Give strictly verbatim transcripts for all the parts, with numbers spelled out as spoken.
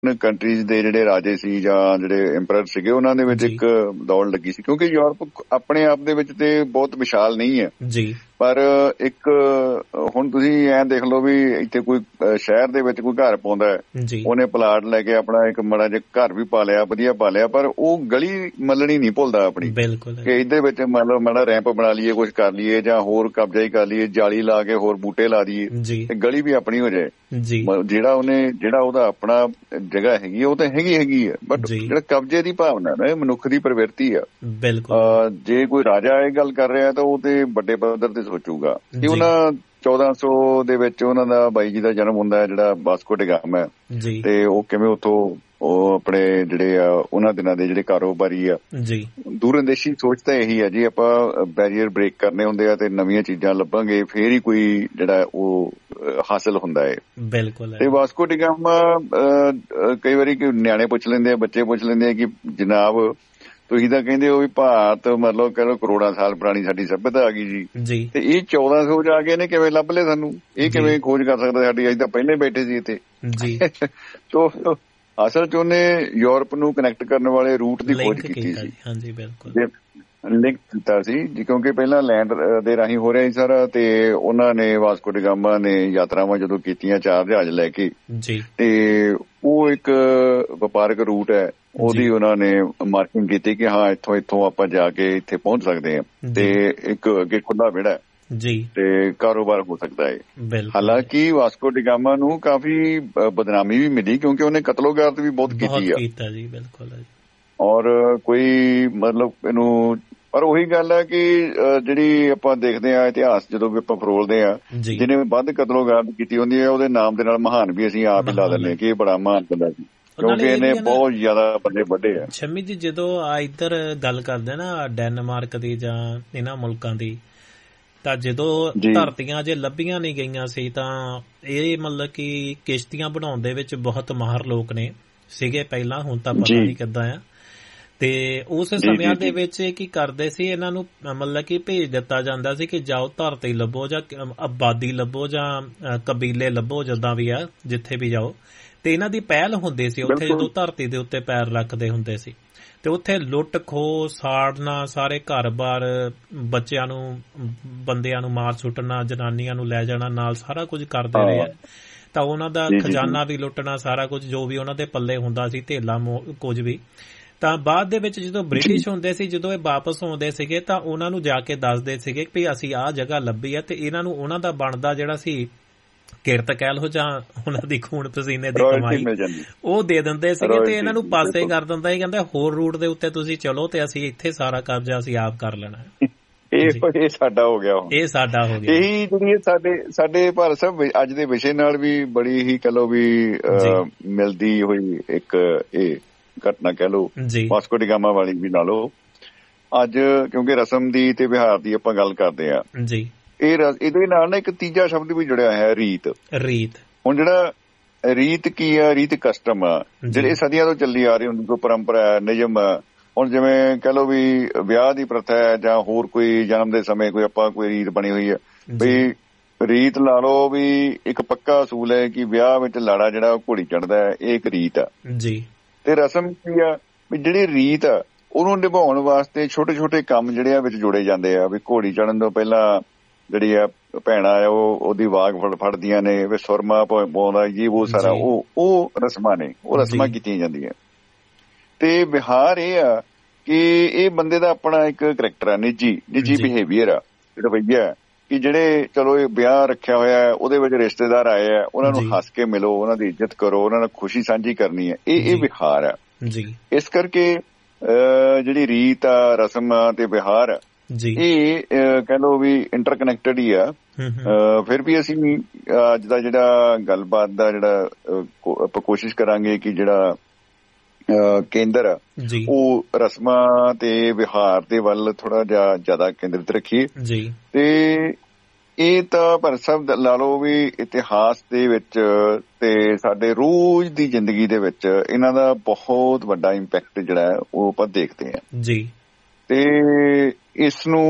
Countries ਦੇ ਜਿਹੜੇ ਰਾਜੇ ਸੀ ਜਾਂ ਜਿਹੜੇ ਐਮਪਰਰ ਸੀਗੇ ਉਹਨਾਂ ਦੇ ਵਿੱਚ ਇੱਕ ਦੌੜ ਲੱਗੀ ਸੀ, ਕਿਉਂਕਿ ਯੂਰਪ ਆਪਣੇ ਆਪ ਦੇ ਵਿੱਚ ਤੇ ਬਹੁਤ ਵਿਸ਼ਾਲ ਨਹੀਂ ਹੈ ਜੀ, ਪਰ ਇੱਕ ਹੁਣ ਤੁਸੀਂ ਐਂ ਦੇਖ ਲਓ ਵੀ ਇੱਥੇ ਕੋਈ ਸ਼ਹਿਰ ਦੇ ਵਿੱਚ ਕੋਈ ਘਰ ਪਾਉਂਦਾ ਉਹਨੇ ਪਲਾਟ ਲੈ ਕੇ ਆਪਣਾ ਇੱਕ ਮਾੜਾ ਜਿਹਾ ਘਰ ਵੀ ਪਾ ਲਿਆ, ਵਧੀਆ ਪਾ ਲਿਆ, ਪਰ ਉਹ ਗਲੀ ਮੱਲਣੀ ਨਹੀਂ ਭੁੱਲਦਾ ਆਪਣੀ ਕਿ ਇਹਦੇ ਵਿੱਚ ਮਤਲਬ ਮਾੜਾ ਰੈਂਪ ਬਣਾ ਲਈਏ, ਕੁਛ ਕਰ ਲਈਏ ਜਾਂ ਹੋਰ ਕਬਜ਼ਾ ਹੀ ਕਰ ਲਈਏ, ਜਾਲੀ ਲਾ ਕੇ ਹੋਰ ਬੂਟੇ ਲਾ ਦਈਏ ਤੇ ਗਲੀ ਵੀ ਆਪਣੀ ਹੋ ਜਾਏ। ਜਿਹੜਾ ਉਹਨੇ ਜਿਹੜਾ ਉਹਦਾ ਆਪਣਾ ਜਗ੍ਹਾ ਹੈਗੀ ਉਹ ਤਾਂ ਹੈਗੀ ਹੈਗੀ ਹੈ, ਬਟ ਜਿਹੜਾ ਕਬਜ਼ੇ ਦੀ ਭਾਵਨਾ ਨਾ ਇਹ ਮਨੁੱਖ ਦੀ ਪ੍ਰਵਿਰਤੀ ਆ। ਜੇ ਕੋਈ ਰਾਜਾ ਇਹ ਗੱਲ ਕਰ ਰਿਹਾ ਤਾਂ ਉਹ ਤੇ ਵੱਡੇ ਪੱਧਰ ਤੇ ਸੋਚੂਗਾ ਕਿ ਉਹਨਾਂ ਚੌਦਾਂ ਸੌ ਦੇ ਵਿੱਚ ਉਹਨਾਂ ਦਾ ਬਾਈ ਜੀ ਦਾ ਜਨਮ ਹੁੰਦਾ ਹੈ, ਜਿਹੜਾ ਵਾਸਕੋ ਡਾ ਗਾਮਾ ਹੈ, ਤੇ ਉਹ ਕਿਵੇਂ ਉੱਥੋਂ ਉਹ ਆਪਣੇ ਜਿਹੜੇ ਆ ਉਹਨਾਂ ਦਿਨਾਂ ਦੇ ਜਿਹੜੇ ਕਾਰੋਬਾਰੀ ਆ ਦੂਰਅੰਦੇਸ਼ੀ ਸੋਚ ਤਾਂ ਇਹੀ ਹੈ ਜੀ, ਆਪਾਂ ਬੈਰੀਅਰ ਬ੍ਰੇਕ ਕਰਨੇ ਹੁੰਦੇ ਆ ਤੇ ਨਵੀਆਂ ਚੀਜ਼ਾਂ ਲੱਭਾਂਗੇ ਫੇਰ ਹੀ ਕੋਈ ਜਿਹੜਾ ਉਹ ਹਾਸਲ ਹੁੰਦਾ ਹੈ। ਬਿਲਕੁਲ। ਤੇ ਵਾਸਕੋ ਡਾ ਗਾਮਾ ਕਈ ਵਾਰੀ ਨਿਆਣੇ ਪੁੱਛ ਲੈਂਦੇ ਆ, ਬੱਚੇ ਪੁੱਛ ਲੈਂਦੇ ਆ ਕਿ ਜਨਾਬ ਤੁਸੀਂ ਤਾਂ ਕਹਿੰਦੇ ਹੋ ਵੀ ਭਾਰਤ ਮਤਲਬ ਕਹਿ ਲਓ ਕਰੋੜਾਂ ਸਾਲ ਪੁਰਾਣੀ ਸਾਡੀ ਸੱਭਿਅਤਾ ਆ ਗਈ ਜੀ, ਤੇ ਇਹ ਚੌਦਾਂ ਸੌ ਚ ਆ ਕੇ ਇਹਨੇ ਕਿਵੇਂ ਲੱਭ ਲਿਆ ਸਾਨੂੰ, ਇਹ ਕਿਵੇਂ ਖੋਜ ਕਰ ਸਕਦਾ ਸਾਡੀ, ਅਸੀਂ ਤਾਂ ਪਹਿਲਾਂ ਹੀ ਬੈਠੇ ਸੀ ਇੱਥੇ। ਸੋ ਅਸਲ ਚ ਉਹਨੇ ਯੂਰਪ ਨੂੰ ਕਨੈਕਟ ਕਰਨ ਵਾਲੇ ਰੂਟ ਦੀ ਖੋਜ ਕੀਤੀ ਸੀ, ਲਿੰਕ ਕੀਤਾ ਸੀ ਜੀ, ਕਿਉਂਕਿ ਪਹਿਲਾਂ ਲੈਂਡ ਦੇ ਰਾਹੀਂ ਹੋ ਰਿਹਾ ਸੀ ਸਾਰਾ, ਤੇ ਉਹਨਾਂ ਨੇ ਵਾਸਕੋ ਡਾ ਗਾਮਾ ਨੇ ਯਾਤਰਾਵਾਂ ਜਦੋਂ ਕੀਤੀਆਂ ਚਾਰ ਜਹਾਜ਼ ਲੈ ਕੇ, ਤੇ ਉਹ ਇੱਕ ਵਪਾਰਕ ਰੂਟ ਹੈ ਉਹਦੀ ਉਹਨਾਂ ਨੇ ਮਾਰਕਿੰਗ ਕੀਤੀ ਕਿ ਹਾਂ ਇੱਥੋਂ ਇੱਥੋਂ ਆਪਾਂ ਜਾ ਕੇ ਇੱਥੇ ਪਹੁੰਚ ਸਕਦੇ ਹਾਂ, ਤੇ ਇੱਕ ਅੱਗੇ ਖੁੱਲ੍ਹਾ ਵਿਹੜਾ ਜੀ ਤੇ ਕਾਰੋਬਾਰ ਹੋ ਸਕਦਾ ਹੈ। ਹਾਲਾਂਕਿ ਵਾਸਕੋ ਡਾ ਗਾਮਾ ਨੂੰ ਕਾਫੀ ਬਦਨਾਮੀ ਵੀ ਮਿਲੀ ਕਿਉਂਕਿ ਉਹਨੇ ਕਤਲੋਗਾਰਤ ਵੀ ਬਹੁਤ ਕੀਤੀ ਆ ਜੀ। ਬਿਲਕੁਲ। ਔਰ ਕੋਈ ਮਤਲਬ ਇਹਨੂੰ, ਪਰ ਉਹੀ ਗੱਲ ਹੈ ਕਿ ਜਿਹੜੀ ਆਪਾਂ ਦੇਖਦੇ ਹਾਂ ਇਤਿਹਾਸ ਜਦੋਂ ਵੀ ਆਪਾਂ ਫਰੋਲਦੇ ਹਾਂ, ਜਿਹਨੇ ਵੱਧ ਕਤਲੋਗਾਰਤ ਕੀਤੀ ਹੁੰਦੀ ਹੈ ਉਹਦੇ ਨਾਮ ਦੇ ਨਾਲ ਮਹਾਨ ਵੀ ਅਸੀਂ ਆਪ ਹੀ ਲਾ ਦਿੰਦੇ ਹਾਂ ਕਿ ਇਹ ਬੜਾ ਮਹਾਨ ਬੰਦਾ ਸੀ, ਕਿਉਂਕਿ ਇਹਨੇ ਬਹੁਤ ਜ਼ਿਆਦਾ ਬੰਦੇ ਵੱਡੇ ਆ। ਸ਼ਮੀ ਜੀ ਜਦੋਂ ਆ ਇੱਧਰ ਗੱਲ ਕਰਦੇ ਨਾ ਡੈਨਮਾਰਕ ਦੀ ਜਾਂ ਇਹਨਾਂ ਮੁਲਕਾਂ ਦੀ, ਤਾਂ ਜਦੋਂ ਧਰਤੀਆਂ ਜੇ ਲੱਭੀਆਂ ਨਹੀਂ ਗਈਆਂ ਸੀ ਤਾਂ ਇਹ ਮਤਲਬ ਕਿ ਕਿਸ਼ਤੀਆਂ ਬਣਾਉਣ ਦੇ ਵਿੱਚ ਬਹੁਤ ਮਾਹਰ ਲੋਕ ਨੇ ਸੀਗੇ ਪਹਿਲਾਂ, ਹੁਣ ਤਾਂ ਪਤਾ ਨਹੀਂ ਕਿੱਦਾਂ ਆ। ਤੇ ਉਸ ਸਮਿਆਂ ਦੇ ਵਿੱਚ ਇਹ ਕੀ ਕਰਦੇ ਸੀ, ਇਹਨਾਂ ਨੂੰ ਮਤਲਬ ਕਿ ਭੇਜ ਦਿੱਤਾ ਜਾਂਦਾ ਸੀ ਕਿ ਜਾਓ ਧਰਤੀ ਲੱਭੋ ਜਾਂ ਆਬਾਦੀ ਲੱਭੋ ਜਾਂ ਕਬੀਲੇ ਲੱਭੋ, ਜਿੱਦਾਂ ਵੀ ਆ ਜਿੱਥੇ ਵੀ ਜਾਓ, ਤੇ ਇਹਨਾਂ ਦੀ ਪਹਿਲ ਹੁੰਦੀ ਸੀ ਉੱਥੇ ਜਦੋਂ ਧਰਤੀ ਦੇ ਉੱਤੇ ਪੈਰ ਰੱਖਦੇ ਹੁੰਦੇ ਸੀ, ਤੇ ਉੱਥੇ ਲੁੱਟ ਖੋਹ ਸਾੜਨਾ, ਸਾਰੇ ਘਰ-ਬਾਰ, ਬੱਚਿਆਂ ਨੂੰ ਬੰਦਿਆਂ ਨੂੰ ਮਾਰ ਸੁੱਟਣਾ, ਜਨਾਨੀਆਂ ਨੂੰ ਲੈ ਜਾਣਾ ਨਾਲ, ਸਾਰਾ ਕੁਝ ਕਰਦੇ ਰਹੇ ਆ। ਤਾਂ ਉਹਨਾਂ ਦਾ ਖਜ਼ਾਨਾ ਵੀ ਲੁੱਟਣਾ, ਸਾਰਾ ਕੁਝ ਜੋ ਵੀ ਉਹਨਾਂ ਦੇ ਪੱਲੇ ਹੁੰਦਾ ਸੀ, ਧੇਲਾ ਕੁਝ ਵੀ। ਤਾਂ ਬਾਅਦ ਦੇ ਵਿੱਚ ਜਦੋਂ ਬ੍ਰਿਟਿਸ਼ ਹੁੰਦੇ ਸੀ, ਜਦੋਂ ਇਹ ਵਾਪਸ ਆਉਂਦੇ ਸੀਗੇ ਤਾਂ ਉਹਨਾਂ ਨੂੰ ਜਾ ਕੇ ਦੱਸਦੇ ਸੀਗੇ ਵੀ ਅਸੀਂ ਆਹ ਜਗ੍ਹਾ ਲੱਭੀ ਆ, ਤੇ ਇਹਨਾਂ ਨੂੰ ਉਹਨਾਂ ਦਾ ਬਣਦਾ ਜਿਹੜਾ ਸੀ ਕਿਰਤ ਕਹਿ ਲਓ ਜਾਂ ਉਹਨਾਂ ਦੀ ਖੂਨ ਪਸੀਨੇ ਦੀ ਕਮਾਈ ਉਹ ਦੇ ਦਿੰਦੇ ਸੀਗੇ, ਤੇ ਇਹਨਾਂ ਨੂੰ ਪਾਸੇ ਕਰ ਦਿੰਦਾ ਸੀ, ਕਹਿੰਦੇ ਹੋਰ ਰੂਟ ਦੇ ਉੱਤੇ ਤੁਸੀਂ ਚਲੋ ਤੇ ਅਸੀਂ ਇੱਥੇ ਸਾਰਾ ਕਬਜ਼ਾ ਅਸੀਂ ਆਪ ਕਰ ਲੈਣਾ, ਇਹ ਸਾਡਾ ਹੋ ਗਿਆ, ਇਹ ਸਾਡਾ ਹੋ ਗਿਆ। ਇਹੀ ਜਿਹੜੀ ਸਾਡੇ ਸਾਡੇ ਭਾਰਤ ਸਾਹਿਬ ਅੱਜ ਦੇ ਵਿਸ਼ੇ ਨਾਲ ਵੀ ਬੜੀ ਹੀ ਕਹਿ ਲਓ ਵੀ ਮਿਲਦੀ ਹੋਈ ਇੱਕ ਇਹ ਘਟਨਾ ਕਹਿ ਲਓ, ਵਾਸਕੋ ਡਾ ਗਾਮਾ ਵਾਲੀ ਵੀ ਲਾ ਲਓ। ਅੱਜ ਕਿਉਂਕਿ ਰਸਮ ਦੀ ਤੇ ਵਿਹਾਰ ਦੀ ਆਪਾਂ ਗੱਲ ਕਰਦੇ ਆ ਜੀ, ਇਹ ਇਹਦੇ ਨਾਲ ਨਾ ਇੱਕ ਤੀਜਾ ਸ਼ਬਦ ਵੀ ਜੁੜਿਆ ਹੈ, ਰੀਤ। ਰੀਤ ਹੁਣ ਜਿਹੜਾ ਰੀਤ ਕੀ ਆ, ਰੀਤ ਕਸਟਮ ਆ, ਜਿਹੜੇ ਸਦੀਆਂ ਤੋਂ ਚੱਲੀ ਆ ਰਹੀ ਹੁੰਦੀ, ਕੋਈ ਪਰੰਪਰਾ ਨਿਯਮ। ਹੁਣ ਜਿਵੇਂ ਕਹਿ ਲਓ ਵੀ ਵਿਆਹ ਦੀ ਪ੍ਰਥਾ ਹੈ ਜਾਂ ਹੋਰ ਕੋਈ ਜਨਮ ਦੇ ਸਮੇਂ ਕੋਈ ਆਪਾਂ ਕੋਈ ਰੀਤ ਬਣੀ ਹੋਈ ਹੈ, ਬਈ ਰੀਤ ਲਾ ਲਓ ਵੀ ਇੱਕ ਪੱਕਾ ਅਸੂਲ ਹੈ ਕਿ ਵਿਆਹ ਵਿੱਚ ਲਾੜਾ ਜਿਹੜਾ ਘੋੜੀ ਚੜ੍ਹਦਾ ਹੈ, ਇਹ ਇੱਕ ਰੀਤ ਆ ਜੀ। ਤੇ ਰਸਮ ਕੀ ਆ ਵੀ ਜਿਹੜੀ ਰੀਤ ਆ ਉਹਨੂੰ ਨਿਭਾਉਣ ਵਾਸਤੇ ਛੋਟੇ ਛੋਟੇ ਕੰਮ ਜਿਹੜੇ ਆ ਵਿੱਚ ਜੋੜੇ ਜਾਂਦੇ ਆ। ਵੀ ਘੋੜੀ ਚੜ੍ਹਨ ਤੋਂ ਪਹਿਲਾਂ ਜਿਹੜੀ ਆ ਭੈਣਾਂ ਆ ਉਹ ਉਹਦੀ ਵਾਗ ਫੜ ਫੜਦੀਆਂ ਨੇ, ਵੀ ਸੁਰਮਾ ਪਾਉਂਦਾ ਜੀ, ਉਹ ਸਾਰਾ ਉਹ ਉਹ ਰਸਮਾਂ ਨੇ, ਉਹ ਰਸਮਾਂ ਕੀਤੀਆਂ ਜਾਂਦੀਆਂ। ਤੇ ਵਿਹਾਰ ਇਹ ਆ ਕਿ ਇਹ ਬੰਦੇ ਦਾ ਆਪਣਾ ਇੱਕ ਕਰੈਕਟਰ ਆ, ਨਿੱਜੀ ਨਿੱਜੀ ਬਿਹੇਵੀਅਰ ਆ, ਰਵੱਈਆ, ਕਿ ਜਿਹੜੇ ਚਲੋ ਇਹ ਵਿਆਹ ਰੱਖਿਆ ਹੋਇਆ ਉਹਦੇ ਵਿੱਚ ਰਿਸ਼ਤੇਦਾਰ ਆਏ ਆ, ਉਹਨਾਂ ਨੂੰ ਹੱਸ ਕੇ ਮਿਲੋ, ਉਹਨਾਂ ਦੀ ਇੱਜ਼ਤ ਕਰੋ, ਉਹਨਾਂ ਨਾਲ ਖੁਸ਼ੀ ਸਾਂਝੀ ਕਰਨੀ ਹੈ, ਇਹ ਇਹ ਵਿਹਾਰ ਆ ਜੀ। ਇਸ ਕਰਕੇ ਜਿਹੜੀ ਰੀਤ ਆ, ਰਸਮ ਆ ਤੇ ਵਿਹਾਰ ਆ, ਇਹ ਕਹਿ ਲਓ ਵੀ ਇੰਟਰਕਨੈਕਟਡ ਹੀ ਆ। ਫਿਰ ਵੀ ਅਸੀਂ ਅੱਜ ਦਾ ਜਿਹੜਾ ਗੱਲਬਾਤ ਦਾ ਜਿਹੜਾ ਆਪਾਂ ਕੋਸ਼ਿਸ਼ ਕਰਾਂਗੇ ਕਿ ਜਿਹੜਾ ਕੇਂਦਰ ਆ ਉਹ ਰਸਮਾਂ ਤੇ ਵਿਹਾਰ ਦੇ ਵੱਲ ਥੋੜਾ ਜਿਹਾ ਜ਼ਿਆਦਾ ਕੇਂਦਰਿਤ ਰੱਖੀਏ। ਤੇ ਇਹ ਤਾਂ ਪਰ ਸਭ ਲਾ ਲਓ ਵੀ ਇਤਿਹਾਸ ਦੇ ਵਿੱਚ ਤੇ ਸਾਡੇ ਰੋਜ਼ ਦੀ ਜ਼ਿੰਦਗੀ ਦੇ ਵਿੱਚ ਇਹਨਾਂ ਦਾ ਬਹੁਤ ਵੱਡਾ ਇੰਪੈਕਟ ਜਿਹੜਾ ਹੈ ਉਹ ਆਪਾਂ ਦੇਖਦੇ ਹਾਂ ਜੀ। ਤੇ ਇਸ ਨੂੰ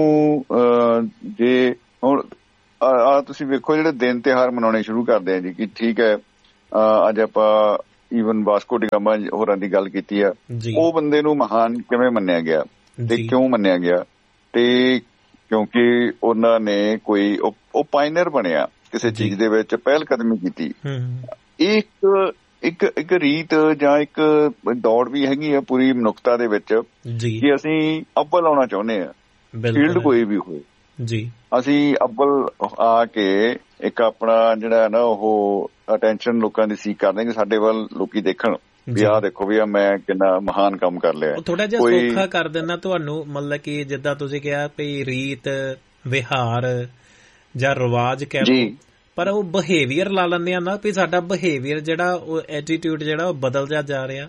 ਜੇ ਹੁਣ ਆ ਤੁਸੀਂ ਵੇਖੋ ਜਿਹੜੇ ਦਿਨ ਤਿਉਹਾਰ ਮਨਾਉਣੇ ਸ਼ੁਰੂ ਕਰਦੇ ਆ ਜੀ, ਕਿ ਠੀਕ ਹੈ ਅੱਜ ਆਪਾਂ ਈਵਨ ਵਾਸਕੋ ਡੀ ਗਾਮਾ ਹੋਰਾਂ ਦੀ ਗੱਲ ਕੀਤੀ ਆ, ਉਹ ਬੰਦੇ ਨੂੰ ਮਹਾਨ ਕਿਵੇਂ ਮੰਨਿਆ ਗਿਆ ਤੇ ਕਿਉਂ ਮੰਨਿਆ ਗਿਆ? ਤੇ ਕਿਉਂਕਿ ਉਹਨਾਂ ਨੇ ਕੋਈ ਉਹ ਪਾਇਨਰ ਬਣਿਆ, ਕਿਸੇ ਚੀਜ਼ ਦੇ ਵਿੱਚ ਪਹਿਲ ਕਦਮੀ ਕੀਤੀ। ਇਹ ਇੱਕ ਇੱਕ ਇੱਕ ਰੀਤ ਜਾਂ ਇੱਕ ਦੌੜ ਵੀ ਹੈਗੀ ਆ ਪੂਰੀ ਮਨੁੱਖਤਾ ਦੇ ਵਿੱਚ ਕਿ ਅਸੀਂ ਅੱਵਲ ਆਉਣਾ ਚਾਹੁੰਦੇ ਆ, ਫੀਲਡ ਕੋਈ ਵੀ ਹੋਏ ਜੀ। ਅਸੀਂ ਅੱਵਲ ਆ ਕੇ ਇੱਕ ਆਪਣਾ ਜਿਹੜਾ ਨਾ ਉਹ ਅਟੈਂਸ਼ਨ ਲੋਕਾਂ ਦੀ ਸੀਕ ਕਰਦੇ ਕਿ ਸਾਡੇ ਵੱਲ ਲੋਕੀ ਦੇਖਣ ਵੀ ਆਹ ਦੇਖੋ ਵੀ ਆ ਮੈਂ ਕਿੰਨਾ ਮਹਾਨ ਕੰਮ ਕਰ ਲਿਆ। ਥੋੜਾ ਜਿਹਾ ਸੌਖਾ ਕਰ ਦਿੰਦਾ ਤੁਹਾਨੂੰ, ਮਤਲਬ ਕਿ ਜਿੱਦਾਂ ਤੁਸੀਂ ਕਿਹਾ ਵੀ ਰੀਤ ਵਿਹਾਰ ਜਾਂ ਰਿਵਾਜ ਕਹਿ ਲਓ, ਪਰ ਉਹ ਬਿਹੇਵੀਅਰ ਲਾ ਲੈਂਦੇ ਆ ਨਾ ਵੀ ਸਾਡਾ ਬਿਹੇਵੀਅਰ ਜਿਹੜਾ ਉਹ ਐਟੀਟਿਊਡ ਜਿਹੜਾ ਉਹ ਬਦਲਦਾ ਜਾ ਰਿਹਾ।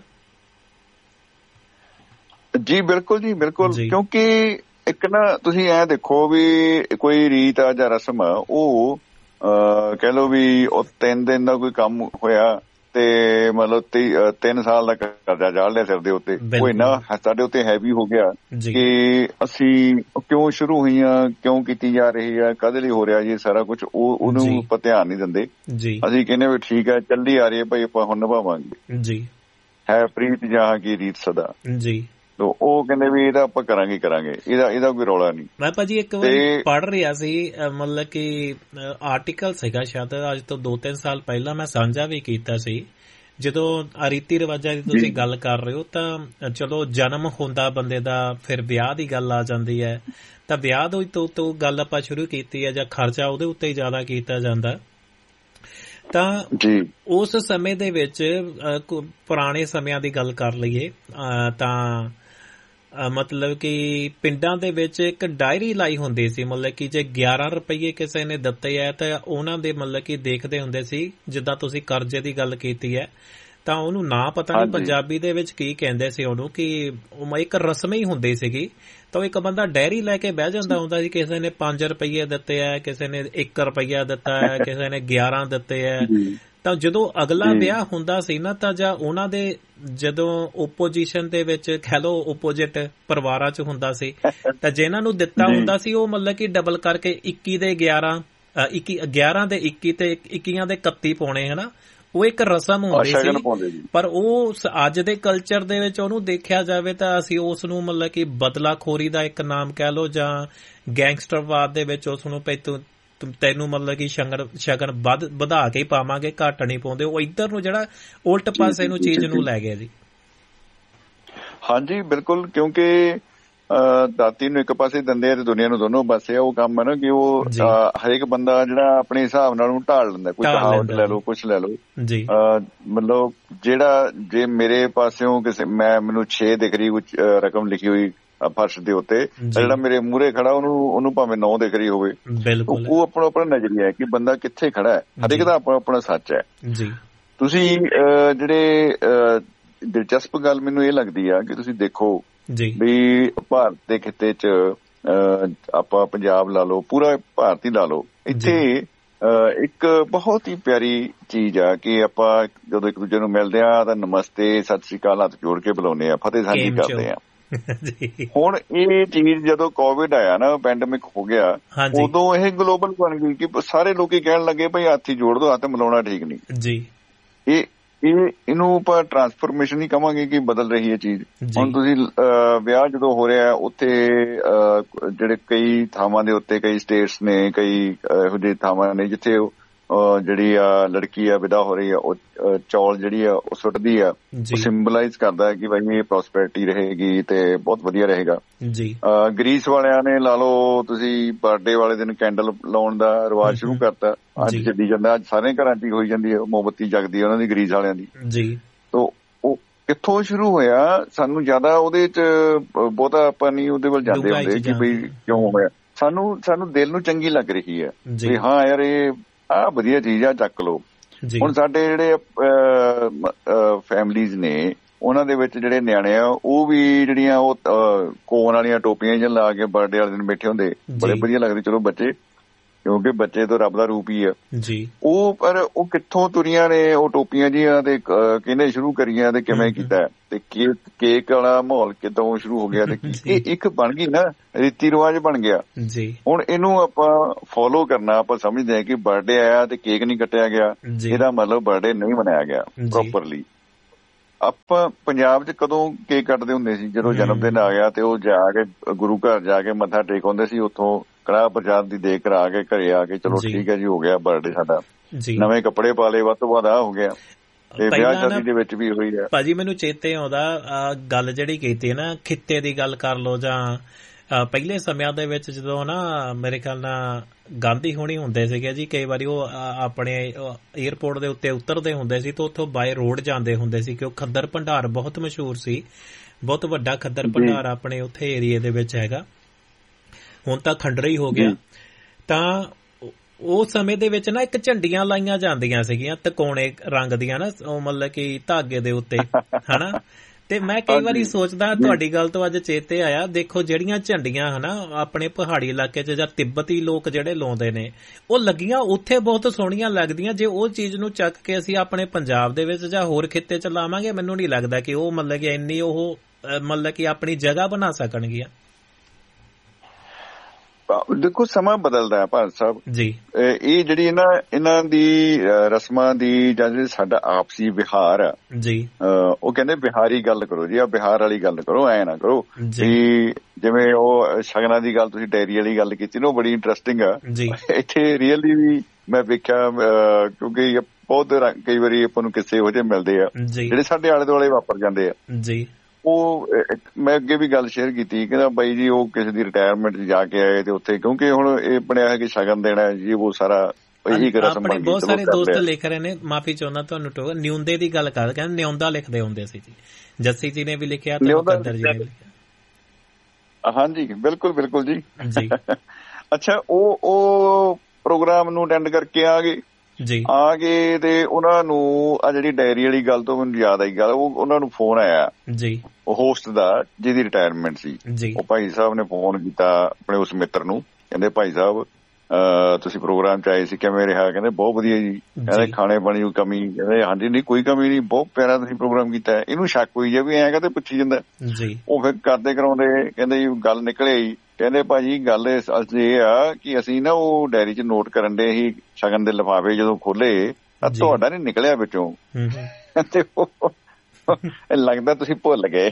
ਜੀ ਬਿਲਕੁਲ ਜੀ ਬਿਲਕੁਲ, ਕਿਉਂਕਿ ਇੱਕ ਨਾ ਤੁਸੀਂ ਐ ਦੇਖੋ ਵੀ ਕੋਈ ਰੀਤ ਆ ਜਾਂ ਰਸਮ ਆ, ਉਹ ਕਹਿ ਲਓ ਵੀ ਉਹ ਤਿੰਨ ਦਿਨ ਦਾ ਕੋਈ ਕੰਮ ਹੋਇਆ ਤੇ ਮਤਲਬ ਤਿੰਨ ਸਾਲ ਦਾ ਕਰਜ਼ਾ ਚਾੜ ਲਿਆ ਸਿਰ ਦੇ ਉੱਤੇ। ਉਹ ਇੰਨਾ ਸਾਡੇ ਉੱਤੇ ਹੈਵੀ ਹੋ ਗਿਆ ਕਿ ਅਸੀਂ ਕਿਉਂ ਸ਼ੁਰੂ ਹੋਈਆਂ, ਕਿਉਂ ਕੀਤੀ ਜਾ ਰਹੀ ਆ, ਕਾਹਦੇ ਲਈ ਹੋ ਰਿਹਾ ਜੀ ਸਾਰਾ ਕੁਛ, ਉਹ ਉਹਨੂੰ ਆਪਾਂ ਧਿਆਨ ਨਹੀਂ ਦਿੰਦੇ। ਅਸੀਂ ਕਹਿੰਦੇ ਵੀ ਠੀਕ ਹੈ ਚੱਲੀ ਆ ਰਹੀ ਹੈ ਭਾਈ, ਆਪਾਂ ਹੁਣ ਨਿਭਾਵਾਂਗੇ ਜੀ, ਹੈ ਪ੍ਰੀਤ ਜਹਾਂ ਕੀ ਰੀਤ ਸਦਾ ਜੀ। ਉਹ ਕਹਿੰਦੇ ਵੀ ਇਹਦਾ ਆਪਾਂ ਕਰਾਂਗੇ ਕਰਾਂਗੇ ਇਹਦਾ ਇਹਦਾ ਕੋਈ ਰੌਲਾ ਨਹੀਂ। ਮੈਂ ਭਾਜੀ ਇੱਕ ਵਾਰੀ ਪੜ੍ਹ ਰਿਹਾ ਸੀ, ਮਤਲਬ ਕਿ ਆਰਟੀਕਲ ਸੀਗਾ ਸ਼ਾਇਦ ਅੱਜ ਤੋਂ ਦੋ ਤਿੰਨ ਸਾਲ ਪਹਿਲਾਂ, ਮੈਂ ਸਾਂਝਾ ਵੀ ਕੀਤਾ ਸੀ। ਜਦੋਂ ਰੀਤੀ ਰਿਵਾਜਾਂ ਦੀ ਤੁਸੀਂ ਗੱਲ ਕਰ ਰਹੇ ਹੋ ਤਾਂ ਚਲੋ ਜਨਮ ਹੁੰਦਾ ਬੰਦੇ ਦਾ, ਫਿਰ ਵਿਆਹ ਦੀ ਗੱਲ ਆ ਜਾਂਦੀ ਹੈ, ਤਾਂ ਵਿਆਹ ਤੋਂ ਤੋਂ ਗੱਲ ਆਪਾਂ ਸ਼ੁਰੂ ਕੀਤੀ ਹੈ ਜਾਂ ਖਰਚਾ ਉਹਦੇ ਉੱਤੇ ਹੀ ਜ਼ਿਆਦਾ ਕੀਤਾ ਜਾਂਦਾ। ਤਾਂ ਉਸ ਸਮੇਂ ਦੇ ਵਿੱਚ ਪੁਰਾਣੇ ਸਮਿਆਂ ਦੀ ਗੱਲ ਕਰ ਲਈਏ ਤਾਂ ਮਤਲਬ ਕਿ ਪਿੰਡਾਂ ਦੇ ਵਿੱਚ ਇੱਕ ਡਾਇਰੀ ਲਾਈ ਹੁੰਦੀ ਸੀ, ਮਤਲਬ ਕਿ ਜੇ ਗਿਆਰਾਂ ਰੁਪਈਏ ਕਿਸੇ ਨੇ ਦਿੱਤੇ ਹੈ ਤਾਂ ਉਹਨਾਂ ਦੇ ਮਤਲਬ ਕਿ ਦੇਖਦੇ ਹੁੰਦੇ ਸੀ, ਜਿੱਦਾਂ ਤੁਸੀਂ ਕਰਜ਼ੇ ਦੀ ਗੱਲ ਕੀਤੀ ਹੈ ਤਾਂ ਉਹਨੂੰ ਨਾ ਪਤਾ ਨਹੀਂ ਪੰਜਾਬੀ ਦੇ ਵਿੱਚ ਕੀ ਕਹਿੰਦੇ ਸੀ ਉਹਨੂੰ, ਕਿ ਉਹ ਇੱਕ ਰਸਮ ਹੀ ਹੁੰਦੀ ਸੀਗੀ। ਤਾਂ ਇੱਕ ਬੰਦਾ ਡਾਇਰੀ ਲੈ ਕੇ ਬਹਿ ਜਾਂਦਾ ਹੁੰਦਾ ਸੀ, ਕਿਸੇ ਨੇ ਪੰਜ ਰੁਪਈਏ ਦਿੱਤੇ ਹੈ, ਕਿਸੇ ਨੇ ਇੱਕ ਰੁਪਈਆ ਦਿੱਤਾ ਹੈ, ਕਿਸੇ ਨੇ ਗਿਆਰਾਂ ਦਿੱਤੇ ਹੈ। ਤਾਂ ਜਦੋਂ ਅਗਲਾ ਵਿਆਹ ਹੁੰਦਾ ਸੀ ਨਾ, ਤਾਂ ਜਾਂ ਉਹਨਾਂ ਦੇ ਜਦੋਂ ਓਪੋਜੀਸ਼ਨ ਦੇ ਵਿੱਚ ਕਹਿ ਲਓ ਓਪੋਜਿਟ ਪਰਿਵਾਰਾਂ ਚ ਹੁੰਦਾ ਸੀ, ਤਾਂ ਜਿਹਨਾਂ ਨੂੰ ਦਿੱਤਾ ਹੁੰਦਾ ਸੀ ਉਹ ਮਤਲਬ ਕਿ ਡਬਲ ਕਰਕੇ ਇੱਕੀ ਦੇ ਗਿਆਰਾਂ ਇੱਕੀ ਗਿਆਰਾਂ ਦੇ ਇੱਕੀ ਤੇ ਇੱਕੀਆਂ ਦੇ ਇਕੱਤੀ ਪਾਉਣੇ, ਹਨਾ। ਉਹ ਇੱਕ ਰਸਮ ਹੁੰਦੀ ਸੀ, ਪਰ ਉਹ ਅੱਜ ਦੇ ਕਲਚਰ ਦੇ ਵਿੱਚ ਉਹਨੂੰ ਦੇਖਿਆ ਜਾਵੇ ਤਾਂ ਅਸੀਂ ਉਸ ਨੂੰ ਮਤਲਬ ਕਿ ਬਦਲਾਖੋਰੀ ਦਾ ਇੱਕ ਨਾਮ ਕਹਿ ਲਓ ਜਾਂ ਗੈਂਗਸਟਰਵਾਦ ਦੇ ਵਿੱਚ ਉਸ ਨੂੰ ਤੈਨੂੰ ਮਤਲਬ ਕਿ ਸ਼ਗਨ ਸ਼ਗਨ ਵੱਧ ਵਧਾ ਕੇ ਪਾਵਾਂਗੇ, ਘੱਟ ਨਹੀਂ ਪਾਉਂਦੇ। ਉਹ ਇੱਧਰ ਨੂੰ ਜਿਹੜਾ ਉਲਟ ਪਾਸੇ ਨੂੰ ਚੀਜ਼ ਨੂੰ ਲੈ ਗਿਆ ਜੀ। ਹਾਂਜੀ ਬਿਲਕੁਲ, ਕਿਉਂਕਿ ਦਾਤੀ ਨੂੰ ਇੱਕ ਪਾਸੇ ਦਿੰਦੇ ਆ ਤੇ ਦੁਨੀਆ ਨੂੰ ਦੋਨੋਂ ਪਾਸੇ ਆ। ਉਹ ਕੰਮ ਹੈ ਨਾ ਕਿ ਉਹ ਹਰੇਕ ਬੰਦਾ ਜਿਹੜਾ ਆਪਣੇ ਹਿਸਾਬ ਨਾਲ ਉਹਨੂੰ ਢਾਲ ਲੈਂਦਾ, ਕੋਈ ਕਹਾਵਤ ਲੈ ਲਓ, ਕੁਛ ਲੈ ਲਓ ਜੀ। ਮਤਲਬ ਜਿਹੜਾ ਜੇ ਮੇਰੇ ਪਾਸਿਓਂ ਕਿਸੇ ਮੈਂ ਮੈਨੂੰ ਛੇ ਦਿਖ ਰਹੀ ਕੁਛ ਰਕਮ ਲਿਖੀ ਹੋਈ ਫਰਸ਼ ਦੇ ਉੱਤੇ, ਜਿਹੜਾ ਮੇਰੇ ਮੂਹਰੇ ਖੜਾ ਉਹਨੂੰ ਉਹਨੂੰ ਭਾਵੇਂ ਨੌ ਦਿਖ ਰਹੀ ਹੋਵੇ, ਉਹ ਆਪਣਾ ਆਪਣਾ ਨਜ਼ਰੀਆ ਹੈ ਕਿ ਬੰਦਾ ਕਿੱਥੇ ਖੜਾ ਹੈ। ਹਰੇਕ ਦਾ ਆਪਣਾ ਆਪਣਾ ਸੱਚ ਹੈ ਜੀ। ਤੁਸੀਂ ਜਿਹੜੇ ਦਿਲਚਸਪ ਗੱਲ ਮੈਨੂੰ ਇਹ ਲੱਗਦੀ ਆ ਕਿ ਤੁਸੀਂ ਦੇਖੋ ਵੀ ਭਾਰਤ ਦੇ ਖਿੱਤੇ ਚ ਆਪਾਂ ਪੰਜਾਬ ਲਾ ਲਓ, ਪੂਰਾ ਭਾਰਤ ਹੀ ਲਾ ਲਓ, ਇੱਥੇ ਇੱਕ ਬਹੁਤ ਹੀ ਪਿਆਰੀ ਚੀਜ਼ ਆ ਕਿ ਆਪਾਂ ਜਦੋਂ ਇੱਕ ਦੂਜੇ ਨੂੰ ਮਿਲਦੇ ਆ ਤਾਂ ਨਮਸਤੇ, ਸਤਿ ਸ੍ਰੀ ਅਕਾਲ ਹੱਥ ਜੋੜ ਕੇ ਬੁਲਾਉਂਦੇ ਆ, ਫਤਿਹ ਸਾਂਝੀ ਕਰਦੇ ਆ। ਹੁਣ ਇਹ ਚੀਜ਼ ਜਦੋਂ ਕੋਵਿਡ ਆਇਆ ਨਾ, ਪੈਂਡੇਮਿਕ ਹੋ ਗਿਆ, ਉਦੋਂ ਇਹ ਗਲੋਬਲ ਬਣ ਗਈ ਕਿ ਸਾਰੇ ਲੋਕੀ ਕਹਿਣ ਲੱਗੇ ਭਾਈ ਹੱਥ ਹੀ ਜੋੜ ਦੋ, ਹੱਥ ਮਿਲਾਉਣਾ ਠੀਕ ਨਹੀਂ ਜੀ। ਇਹ ਇਹ ਇਹਨੂੰ ਆਪਾਂ ਟਰਾਂਸਫਰਮੇਸ਼ਨ ਹੀ ਕਵਾਂਗੇ ਕਿ ਬਦਲ ਰਹੀ ਹੈ ਚੀਜ਼। ਹੁਣ ਤੁਸੀਂ ਵਿਆਹ ਜਦੋਂ ਹੋ ਰਿਹਾ ਉੱਥੇ ਜਿਹੜੇ ਕਈ ਥਾਵਾਂ ਦੇ ਉੱਤੇ ਕਈ ਸਟੇਟਸ ਨੇ, ਕਈ ਇਹੋ ਜਿਹੇ ਥਾਵਾਂ ਨੇ ਜਿੱਥੇ ਜਿਹੜੀ ਆ ਲੜਕੀ ਆ ਵਿਦਾ ਹੋ ਰਹੀ ਆ, ਉਹ ਚੌਲ ਜਿਹੜੀ ਆ ਉਹ ਸੁੱਟਦੀ ਆ, ਉਹ ਸਿੰਬਲਾਈਜ਼ ਕਰਦਾ ਹੈ ਕਿ ਭਾਈ ਇਹ ਪ੍ਰੋਸਪੈਰਿਟੀ ਰਹੇਗੀ ਤੇ ਬਹੁਤ ਵਧੀਆ ਰਹੇਗਾ ਜੀ। ਗ੍ਰੀਸ ਵਾਲਿਆਂ ਨੇ ਲਾ ਲਓ ਤੁਸੀਂ ਬਰਥਡੇ ਵਾਲੇ ਦਿਨ ਕੈਂਡਲ ਲਾਉਣ ਦਾ ਰਿਵਾਜ ਸ਼ੁਰੂ ਕਰਤਾ, ਅੱਜ ਚੱਲੀ ਜਾਂਦਾ, ਅੱਜ ਸਾਰੇ ਘਰਾਂ ਚ ਹੋਈ ਜਾਂਦੀ ਹੈ, ਮੋਮਬੱਤੀ ਜਗਦੀ ਹੈ ਉਹਨਾਂ ਦੀ ਗ੍ਰੀਸ ਵਾਲਿਆਂ ਦੀ ਜੀ। ਤਾਂ ਉਹ ਕਿੱਥੋਂ ਸ਼ੁਰੂ ਹੋਇਆ, ਸਾਨੂੰ ਜ਼ਿਆਦਾ ਉਹਦੇ ਚ ਬਹੁਤਾ ਆਪਾਂ ਨਹੀਂ ਉਹਦੇ ਵੱਲ ਜਾਂਦੇ ਹੁੰਦੇ ਕਿ ਬਈ ਕਿਉਂ ਹੋਇਆ। ਸਾਨੂੰ ਸਾਨੂੰ ਦਿਲ ਨੂੰ ਚੰਗੀ ਲੱਗ ਰਹੀ ਹੈ ਵੀ ਹਾਂ ਯਾਰ ਇਹ ਆਹ ਵਧੀਆ ਚੀਜ਼ ਆ, ਚੱਕ ਲਓ। ਹੁਣ ਸਾਡੇ ਜਿਹੜੇ ਫੈਮਲੀਜ਼ ਨੇ ਉਹਨਾਂ ਦੇ ਵਿੱਚ ਜਿਹੜੇ ਨਿਆਣੇ ਆ ਉਹ ਵੀ ਜਿਹੜੀਆਂ ਉਹ ਕੋਨ ਵਾਲੀਆਂ ਟੋਪੀਆਂ ਜਿਹੀਆਂ ਲਾ ਕੇ ਬਰਥਡੇ ਵਾਲੇ ਦਿਨ ਬੈਠੇ ਹੁੰਦੇ, ਬੜੇ ਵਧੀਆ ਲੱਗਦੇ। ਚਲੋ ਬੱਚੇ, ਕਿਉਂਕਿ ਬੱਚੇ ਤੋਂ ਰੱਬ ਦਾ ਰੂਪ ਹੀ ਆ ਜੀ ਉਹ, ਪਰ ਉਹ ਕਿੱਥੋਂ ਤੁਰੀਆਂ ਨੇ ਉਹ ਟੋਪੀਆਂ ਜਿਹੀਆਂ ਤੇ ਕਿਹਨੇ ਸ਼ੁਰੂ ਕਰੀਆਂ ਤੇ ਕਿਵੇਂ ਕੀਤਾ ਤੇ ਕੇਕ ਕੇਕ ਵਾਲਾ ਮਾਹੌਲ ਕਿੱਦੋਂ ਸ਼ੁਰੂ ਹੋ ਗਿਆ। ਤੇ ਇਹ ਇੱਕ ਬਣ ਗਈ ਨਾ, ਰੀਤੀ ਰਿਵਾਜ ਬਣ ਗਿਆ ਜੀ। ਹੁਣ ਇਹਨੂੰ ਆਪਾਂ ਫੋਲੋ ਕਰਨਾ, ਆਪਾਂ ਸਮਝਦੇ ਹਾਂ ਕਿ ਬਰਥਡੇ ਆਇਆ ਤੇ ਕੇਕ ਨਹੀਂ ਕੱਟਿਆ ਗਿਆ, ਇਹਦਾ ਮਤਲਬ ਬਰਥਡੇ ਨਹੀਂ ਮਨਾਇਆ ਗਿਆ ਪ੍ਰੋਪਰਲੀ। ਆਪਾਂ ਪੰਜਾਬ 'ਚ ਕਦੋਂ ਕੇਕ ਕੱਟਦੇ ਹੁੰਦੇ ਸੀ? ਜਦੋਂ ਜਨਮ ਦਿਨ ਆ ਗਿਆ ਤੇ ਉਹ ਜਾ ਕੇ ਗੁਰੂ ਘਰ ਜਾ ਕੇ ਮੱਥਾ ਟੇਕ ਆਉਂਦੇ ਸੀ, ਉੱਥੋਂ ਕੜਾਹ ਪ੍ਰਸ਼ਾਦ ਦੀ ਦੇਗ ਕਰਾ ਕੇ ਘਰੇ ਆ ਕੇ ਚਲੋ ਠੀਕ ਹੈ ਜੀ ਹੋ ਗਿਆ ਬਰਥਡੇ ਸਾਡਾ, ਨਵੇਂ ਕੱਪੜੇ ਪਾ ਲਏ, ਵੱਧ ਤੋਂ ਵੱਧ ਆ ਹੋ ਗਿਆ। ਤੇ ਵਿਆਹ ਸ਼ਾਦੀ ਦੇ ਵਿੱਚ ਵੀ ਹੋਈ ਹੈ ਭਾਜੀ। ਮੈਨੂੰ ਚੇਤੇ ਆਉਂਦਾ ਗੱਲ ਜਿਹੜੀ ਕੀਤੀ ਹੈ ਨਾ, ਖਿੱਤੇ ਦੀ ਗੱਲ ਕਰ ਲਓ ਜਾਂ ਪਹਿਲੇ ਸਮਿਆਂ ਦੇ ਵਿੱਚ ਜਦੋਂ ਨਾ ਮੇਰੇ ਖਿਆਲ ਨਾਲ ਗਾਂਧੀ ਹੋਣੀ ਹੁੰਦੇ ਸੀਗੇ ਜੀ, ਕਈ ਵਾਰੀ ਉਹ ਆਪਣੇ ਏਅਰਪੋਰਟ ਦੇ ਉੱਤੇ ਉਤਰਦੇ ਹੁੰਦੇ ਸੀ ਤਾਂ ਉੱਥੋਂ ਬਾਏ ਰੋਡ ਜਾਂਦੇ ਹੁੰਦੇ ਸੀ ਕਿ ਉਹ ਖੱਦਰ ਭੰਡਾਰ ਬਹੁਤ ਮਸ਼ਹੂਰ ਸੀ, ਬਹੁਤ ਵੱਡਾ ਖੱਦਰ ਭੰਡਾਰ ਆਪਣੇ ਉੱਥੇ ਏਰੀਏ ਦੇ ਵਿੱਚ ਹੈਗਾ, ਹੁਣ ਤਾਂ ਖੰਡਰ ਹੀ ਹੋ ਗਿਆ। ਤਾਂ ਉਸ ਸਮੇਂ ਦੇ ਵਿੱਚ ਨਾ ਇੱਕ ਝੰਡੀਆਂ ਲਾਈਆਂ ਜਾਂਦੀਆਂ ਸੀਗੀਆਂ ਤਿਕੋਣੇ ਰੰਗ ਦੀਆਂ ਨਾ, ਉਹ ਮਤਲਬ ਕਿ ਧਾਗੇ ਦੇ ਉੱਤੇ ਹਨਾ। ਤੇ ਮੈਂ ਕਈ ਵਾਰੀ ਸੋਚਦਾ, ਤੁਹਾਡੀ ਗੱਲ ਤੋਂ ਅੱਜ ਚੇਤੇ ਆਇਆ, ਦੇਖੋ ਜਿਹੜੀਆਂ ਝੰਡੀਆਂ ਹਨਾ ਆਪਣੇ ਪਹਾੜੀ ਇਲਾਕੇ 'ਚ ਜਾਂ ਤਿੱਬਤੀ ਲੋਕ ਜਿਹੜੇ ਲਾਉਂਦੇ ਨੇ, ਉਹ ਲੱਗੀਆਂ ਉੱਥੇ ਬਹੁਤ ਸੋਹਣੀਆਂ ਲੱਗਦੀਆਂ। ਜੇ ਉਹ ਚੀਜ਼ ਨੂੰ ਚੱਕ ਕੇ ਅਸੀਂ ਆਪਣੇ ਪੰਜਾਬ ਦੇ ਵਿੱਚ ਜਾਂ ਹੋਰ ਖਿੱਤੇ 'ਚ ਲਾਵਾਂਗੇ, ਮੈਨੂੰ ਨਹੀਂ ਲੱਗਦਾ ਕਿ ਉਹ ਮਤਲਬ ਕਿ ਇੰਨੀ ਉਹ ਮਤਲਬ ਕਿ ਆਪਣੀ ਜਗ੍ਹਾ ਬਣਾ ਸਕਣਗੀਆਂ। ਦੇਖੋ ਸਮਾਂ ਬਦਲਦਾ ਹੈ ਭਾਰਤ ਸਾਹਿਬ ਜੀ। ਇਹ ਜਿਹੜੀ ਨਾ ਇਹਨਾਂ ਦੀ ਰਸਮਾਂ ਦੀ ਜਾਂ ਜਿਹੜੀ ਸਾਡਾ ਆਪਸੀ ਵਿਹਾਰ ਆ ਜੀ, ਉਹ ਕਹਿੰਦੇ ਬਿਹਾਰੀ ਗੱਲ ਕਰੋ ਜੀ, ਆ ਬਿਹਾਰ ਵਾਲੀ ਗੱਲ ਕਰੋ, ਐ ਨਾ ਕਰੋ ਵੀ ਜਿਵੇਂ ਉਹ ਸ਼ਗਨਾਂ ਦੀ ਗੱਲ ਤੁਸੀਂ ਡੈਰੀ ਵਾਲੀ ਗੱਲ ਕੀਤੀ ਨਾ, ਉਹ ਬੜੀ ਇੰਟਰਸਟਿੰਗ ਆ। ਇੱਥੇ ਰੀਅਲੀ ਵੀ ਮੈਂ ਵੇਖਿਆ, ਕਿਉਂਕਿ ਬਹੁਤ ਕਈ ਵਾਰੀ ਆਪਾਂ ਨੂੰ ਕਿਸੇ ਇਹੋ ਜਿਹੇ ਮਿਲਦੇ ਆ ਜਿਹੜੇ ਸਾਡੇ ਆਲੇ ਦੁਆਲੇ ਵਾਪਰ ਜਾਂਦੇ ਆ ਜੀ। ਉਹ ਮੈਂ ਅੱਗੇ ਵੀ ਗੱਲ ਸ਼ੇਅਰ ਕੀਤੀ, ਕਹਿੰਦਾ ਬਾਈ ਜੀ ਉਹ ਕਿਸੇ ਦੀ ਰਿਟਾਇਰਮੈਂਟ 'ਚ ਜਾ ਕੇ ਆਏ ਤੇ ਉੱਥੇ, ਕਿਉਂਕਿ ਹੁਣ ਇਹ ਬਣਿਆ ਹੈ ਕਿ ਸ਼ਗਨ ਦੇਣਾ ਜੀ, ਉਹ ਸਾਰਾ ਇਹੀ ਰਸਮ ਬਣ ਗਈ। ਬਹੁਤ ਸਾਰੇ ਦੋਸਤ ਲਿਖ ਰਹੇ ਨੇ, ਮਾਫੀ ਚਾਹੁੰਦਾ ਤੁਹਾਨੂੰ ਟੋਕਾ, ਨਿਉਂਦੇ ਦੀ ਗੱਲ ਕਰਦੇ, ਕਹਿੰਦੇ ਨਿਉਂਦਾ ਲਿਖਦੇ ਹੁੰਦੇ ਸੀ ਜੀ, ਜੱਸੀ ਜੀ ਨੇ ਵੀ ਲਿਖਿਆ ਤੇ ਮੁਕੱਦਰ ਜੀ ਨੇ ਲਿਖਿਆ। ਹਾਂਜੀ ਬਿਲਕੁਲ ਬਿਲਕੁਲ ਜੀ ਜੀ। ਅੱਛਾ, ਉਹ ਉਹ ਪ੍ਰੋਗਰਾਮ ਨੂੰ ਅਟੈਂਡ ਕਰਕੇ ਆ ਗਏ ਜੀ, ਆ ਗਏ ਤੇ ਉਹਨਾਂ ਨੂੰ ਆ ਜਿਹੜੀ ਡਾਇਰੀ ਵਾਲੀ ਗੱਲ ਤੋਂ ਮੈਨੂੰ ਯਾਦ ਆਈ ਗੱਲ, ਉਹ ਉਹਨਾਂ ਨੂੰ ਫੋਨ ਆਇਆ ਜੀ, ਉਹ ਹੋਸਟ ਦਾ ਜਿਹਦੀ ਰਿਟਾਇਰਮੈਂਟ ਸੀ, ਉਹ ਭਾਈ ਸਾਹਿਬ ਨੇ ਫੋਨ ਕੀਤਾ ਆਪਣੇ ਉਸ ਮਿੱਤਰ ਨੂੰ, ਕਹਿੰਦੇ ਭਾਈ ਸਾਹਿਬ ਤੁਸੀਂ ਪ੍ਰੋਗਰਾਮ 'ਚ ਆਏ ਸੀ, ਕਿਵੇਂ ਰਿਹਾ? ਕਹਿੰਦੇ ਬਹੁਤ ਵਧੀਆ ਜੀ। ਕਹਿੰਦੇ ਖਾਣੇ ਪਾਣੀ ਕੋਈ ਕਮੀ? ਕਹਿੰਦੇ ਹਾਂਜੀ ਨਹੀਂ ਕੋਈ ਕਮੀ ਨਹੀਂ, ਬਹੁਤ ਪਿਆਰਾ ਤੁਸੀਂ ਪ੍ਰੋਗਰਾਮ ਕੀਤਾ। ਇਹਨੂੰ ਸ਼ੱਕ ਹੋਈ ਜਾ ਵੀ ਐਂ ਕਹਿੰਦੇ ਪੁੱਛੀ ਜਾਂਦਾ, ਉਹ ਫਿਰ ਕਰਦੇ ਕਰਾਉਂਦੇ ਕਹਿੰਦੇ ਜੀ ਗੱਲ ਨਿਕਲੇ ਜੀ, ਕਹਿੰਦੇ ਭਾਜੀ ਗੱਲ ਇਹ ਆ ਕਿ ਅਸੀਂ ਨਾ ਉਹ ਡਾਇਰੀ 'ਚ ਨੋਟ ਕਰਨ ਦੇ ਸੀ ਸ਼ਗਨ ਦੇ ਲਿਫਾਫੇ, ਜਦੋਂ ਖੋਲੇ ਤਾਂ ਤੁਹਾਡਾ ਨੀ ਨਿਕਲਿਆ ਵਿੱਚੋਂ, ਤੇ ਲੱਗਦਾ ਤੁਸੀਂ ਭੁੱਲ ਗਏ।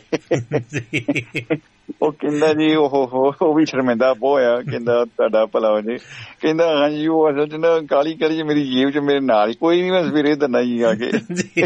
ਉਹ ਕਹਿੰਦਾ ਜੀ ਉਹ ਉਹ ਵੀ ਸ਼ਰਮਿੰਦਾ ਬਹੁਤ ਆ, ਕਹਿੰਦਾ ਤੁਹਾਡਾ ਭਲਾ ਹੋ ਜੇ। ਕਹਿੰਦਾ ਹਾਂਜੀ ਉਹ ਅਸਲ 'ਚ ਨਾ ਕਾਲੀ ਕਾਲੀ ਚ ਮੇਰੀ ਜੇਬ 'ਚ ਮੇਰੇ ਨਾਲ ਹੀ ਕੋਈ ਨੀ, ਮੈਂ ਸਵੇਰੇ ਦਿੰਦਾ ਜੀ ਆ ਕੇ।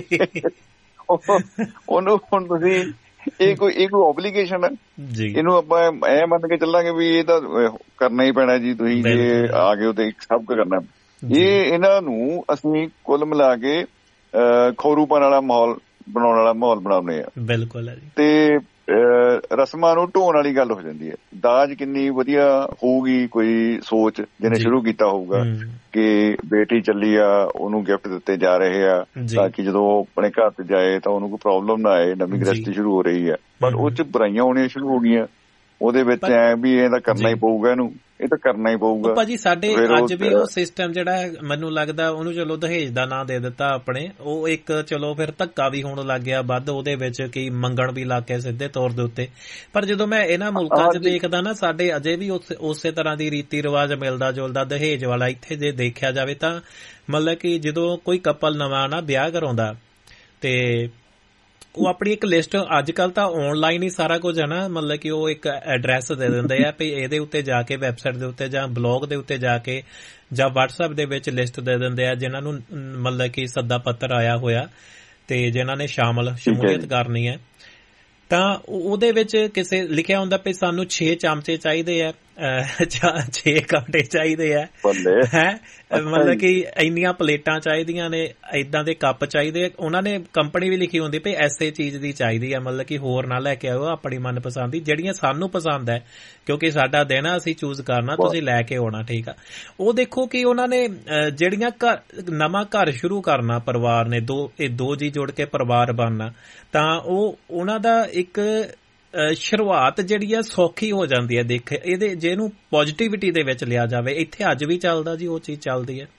ਉਹਨੂੰ ਹੁਣ ਤੁਸੀਂ ਇਹ ਕੋਈ ਇਹ ਕੋਈ ਓਬਲੀਗੇਸ਼ਨ ਹੈ, ਇਹਨੂੰ ਆਪਾਂ ਐ ਮੰਨ ਕੇ ਚੱਲਾਂਗੇ ਵੀ ਇਹ ਤਾਂ ਕਰਨਾ ਹੀ ਪੈਣਾ ਜੀ, ਤੁਸੀਂ ਜੇ ਆ ਗਏ ਹੋ ਤੇ ਸਭ ਕੁਝ ਕਰਨਾ। ਇਹ ਇਹਨਾਂ ਨੂੰ ਅਸੀਂ ਕੁੱਲ ਮਿਲਾ ਕੇ ਖੌਰੂਪਨ ਵਾਲਾ ਮਾਹੌਲ ਬਣਾਉਣ ਵਾਲਾ ਮਾਹੌਲ ਬਣਾਉਂਦੇ ਆ। ਬਿਲਕੁਲ। ਤੇ ਰਸਮਾਂ ਨੂੰ ਢੋਣ ਵਾਲੀ ਗੱਲ ਹੋ ਜਾਂਦੀ ਹੈ। ਦਾਜ ਕਿੰਨੀ ਵਧੀਆ ਹੋਊਗੀ ਕੋਈ ਸੋਚ ਜਿਹਨੇ ਸ਼ੁਰੂ ਕੀਤਾ ਹੋਊਗਾ ਕਿ ਬੇਟੀ ਚੱਲੀ ਆ, ਉਹਨੂੰ ਗਿਫਟ ਦਿੱਤੇ ਜਾ ਰਹੇ ਆ ਤਾਂ ਕਿ ਜਦੋਂ ਉਹ ਆਪਣੇ ਘਰ ਤੇ ਜਾਏ ਤਾਂ ਉਹਨੂੰ ਕੋਈ ਪ੍ਰੋਬਲਮ ਨਾ ਆਏ, ਨਵੀਂ ਗ੍ਰਸਤੀ ਸ਼ੁਰੂ ਹੋ ਰਹੀ ਹੈ। ਪਰ ਉਹ 'ਚ ਬੁਰਾਈਆਂ ਹੋਣੀਆਂ ਸ਼ੁਰੂ ਹੋ ਗਈਆਂ, ਉਹਦੇ ਵਿੱਚ ਐ ਵੀ ਇਹ ਤਾਂ ਕਰਨਾ ਹੀ ਪਊਗਾ, ਇਹਨੂੰ ਇਹ ਤਾਂ ਕਰਨਾ ਹੀ ਪਊਗਾ। ਭਾਜੀ ਸਾਡੇ ਅੱਜ ਵੀ ਉਹ ਸਿਸਟਮ ਜਿਹੜਾ ਮੈਨੂੰ ਲੱਗਦਾ ਉਹਨੂੰ ਚਲੋ ਦਹੇਜ ਦਾ ਨਾਂ ਦੇ ਦਿੱਤਾ ਆਪਣੇ, ਉਹ ਇੱਕ ਚਲੋ ਫਿਰ ਧੱਕਾ ਵੀ ਹੋਣ ਲੱਗ ਗਿਆ ਵੱਧ, ਉਹਦੇ ਵਿੱਚ ਕੀ ਮੰਗਣ ਵੀ ਲੱਗ ਗਏ ਸਿੱਧੇ ਤੌਰ ਦੇ ਉੱਤੇ। ਪਰ ਜਦੋਂ ਮੈਂ ਇਹਨਾਂ ਮੁਲਕਾਂ 'ਚ ਦੇਖਦਾ ਨਾ, ਸਾਡੇ ਅਜੇ ਵੀ ਉਸੇ ਤਰ੍ਹਾਂ ਦੀ ਰੀਤੀ ਰਿਵਾਜ ਮਿਲਦਾ ਜੁਲਦਾ ਦਹੇਜ ਵਾਲਾ। ਇੱਥੇ ਜੇ ਦੇਖਿਆ ਜਾਵੇ ਤਾਂ ਮਤਲਬ ਕਿ ਜਦੋਂ ਕੋਈ ਕਪਲ ਨਵਾਂ ਨਾ ਵਿਆਹ ਕਰਾਉਂਦਾ ਤੇ ਉਹ ਆਪਣੀ ਇੱਕ ਲਿਸਟ, ਅੱਜ ਕੱਲ ਤਾਂ ਆਨਲਾਈਨ ਹੀ ਸਾਰਾ ਕੁਝ ਹੈ ਨਾ, ਮਤਲਬ ਕਿ ਉਹ ਇੱਕ ਐਡਰੈਸ ਦੇ ਦਿੰਦੇ ਆ ਵੀ ਇਹਦੇ ਉੱਤੇ ਜਾ ਕੇ, ਵੈਬਸਾਈਟ ਦੇ ਉੱਤੇ ਜਾਂ ਬਲੌਗ ਦੇ ਉੱਤੇ ਜਾ ਕੇ ਜਾਂ ਵਟਸਐਪ ਦੇ ਵਿੱਚ ਲਿਸਟ ਦੇ ਦਿੰਦੇ ਆ ਜਿਨ੍ਹਾਂ ਨੂੰ ਮਤਲਬ ਕਿ ਸੱਦਾ ਪੱਤਰ ਆਇਆ ਹੋਇਆ ਤੇ ਜਿਨ੍ਹਾਂ ਨੇ ਸ਼ਾਮਲ ਸ਼ਮੂਲੀਅਤ ਕਰਨੀ ਹੈ। ਤਾਂ ਉਹਦੇ ਵਿੱਚ ਕਿਸੇ ਲਿਖਿਆ ਹੁੰਦਾ ਵੀ ਸਾਨੂੰ ਛੇ ਚਮਚੇ ਚਾਹੀਦੇ ਆ, ਛੇ ਕਾਂਟੇ ਚਾਹੀਦੇ ਆ, ਹੈ ਮਤਲਬ ਕਿ ਇੰਨੀਆਂ ਪਲੇਟਾਂ ਚਾਹੀਦੀਆਂ ਨੇ, ਏਦਾਂ ਦੇ ਕੱਪ ਚਾਹੀਦੇ। ਉਹਨਾਂ ਨੇ ਕੰਪਨੀ ਵੀ ਲਿਖੀ ਹੁੰਦੀ ਵੀ ਐਸੇ ਚੀਜ਼ ਦੀ ਚਾਹੀਦੀ ਆ, ਮਤਲਬ ਕਿ ਹੋਰ ਨਾ ਲੈ ਕੇ ਆਓ, ਆਪਣੀ ਮਨਪਸੰਦ ਦੀ ਜਿਹੜੀਆਂ ਸਾਨੂੰ ਪਸੰਦ ਹੈ, ਕਿਉਂਕਿ ਸਾਡਾ ਦਿਨ ਆ, ਅਸੀਂ ਚੂਜ਼ ਕਰਨਾ, ਤੁਸੀਂ ਲੈ ਕੇ ਆਉਣਾ, ਠੀਕ ਆ। ਉਹ ਦੇਖੋ ਕਿ ਉਹਨਾਂ ਨੇ ਜਿਹੜੀਆਂ ਘਰ ਨਵਾਂ ਘਰ ਸ਼ੁਰੂ ਕਰਨਾ ਪਰਿਵਾਰ ਨੇ, ਦੋ ਇਹ ਦੋ ਜੀ ਜੁੜ ਕੇ ਪਰਿਵਾਰ ਬਣਨਾ, ਤਾਂ ਉਹ ਉਹਨਾਂ ਦਾ ਇੱਕ ਸ਼ੁਰੂਆਤ ਜਿਹੜੀ ਆ ਸੌਖੀ ਹੋ ਜਾਂਦੀ ਹੈ। ਦੇਖ ਇਹਦੇ ਜੇ ਇਹਨੂੰ ਪੋਜ਼ਿਟਿਵਿਟੀ ਦੇ ਵਿੱਚ ਲਿਆ ਜਾਵੇ, ਇੱਥੇ ਅੱਜ ਵੀ ਚੱਲਦਾ ਜੀ, ਉਹ ਚੀਜ਼ ਚੱਲਦੀ ਹੈ।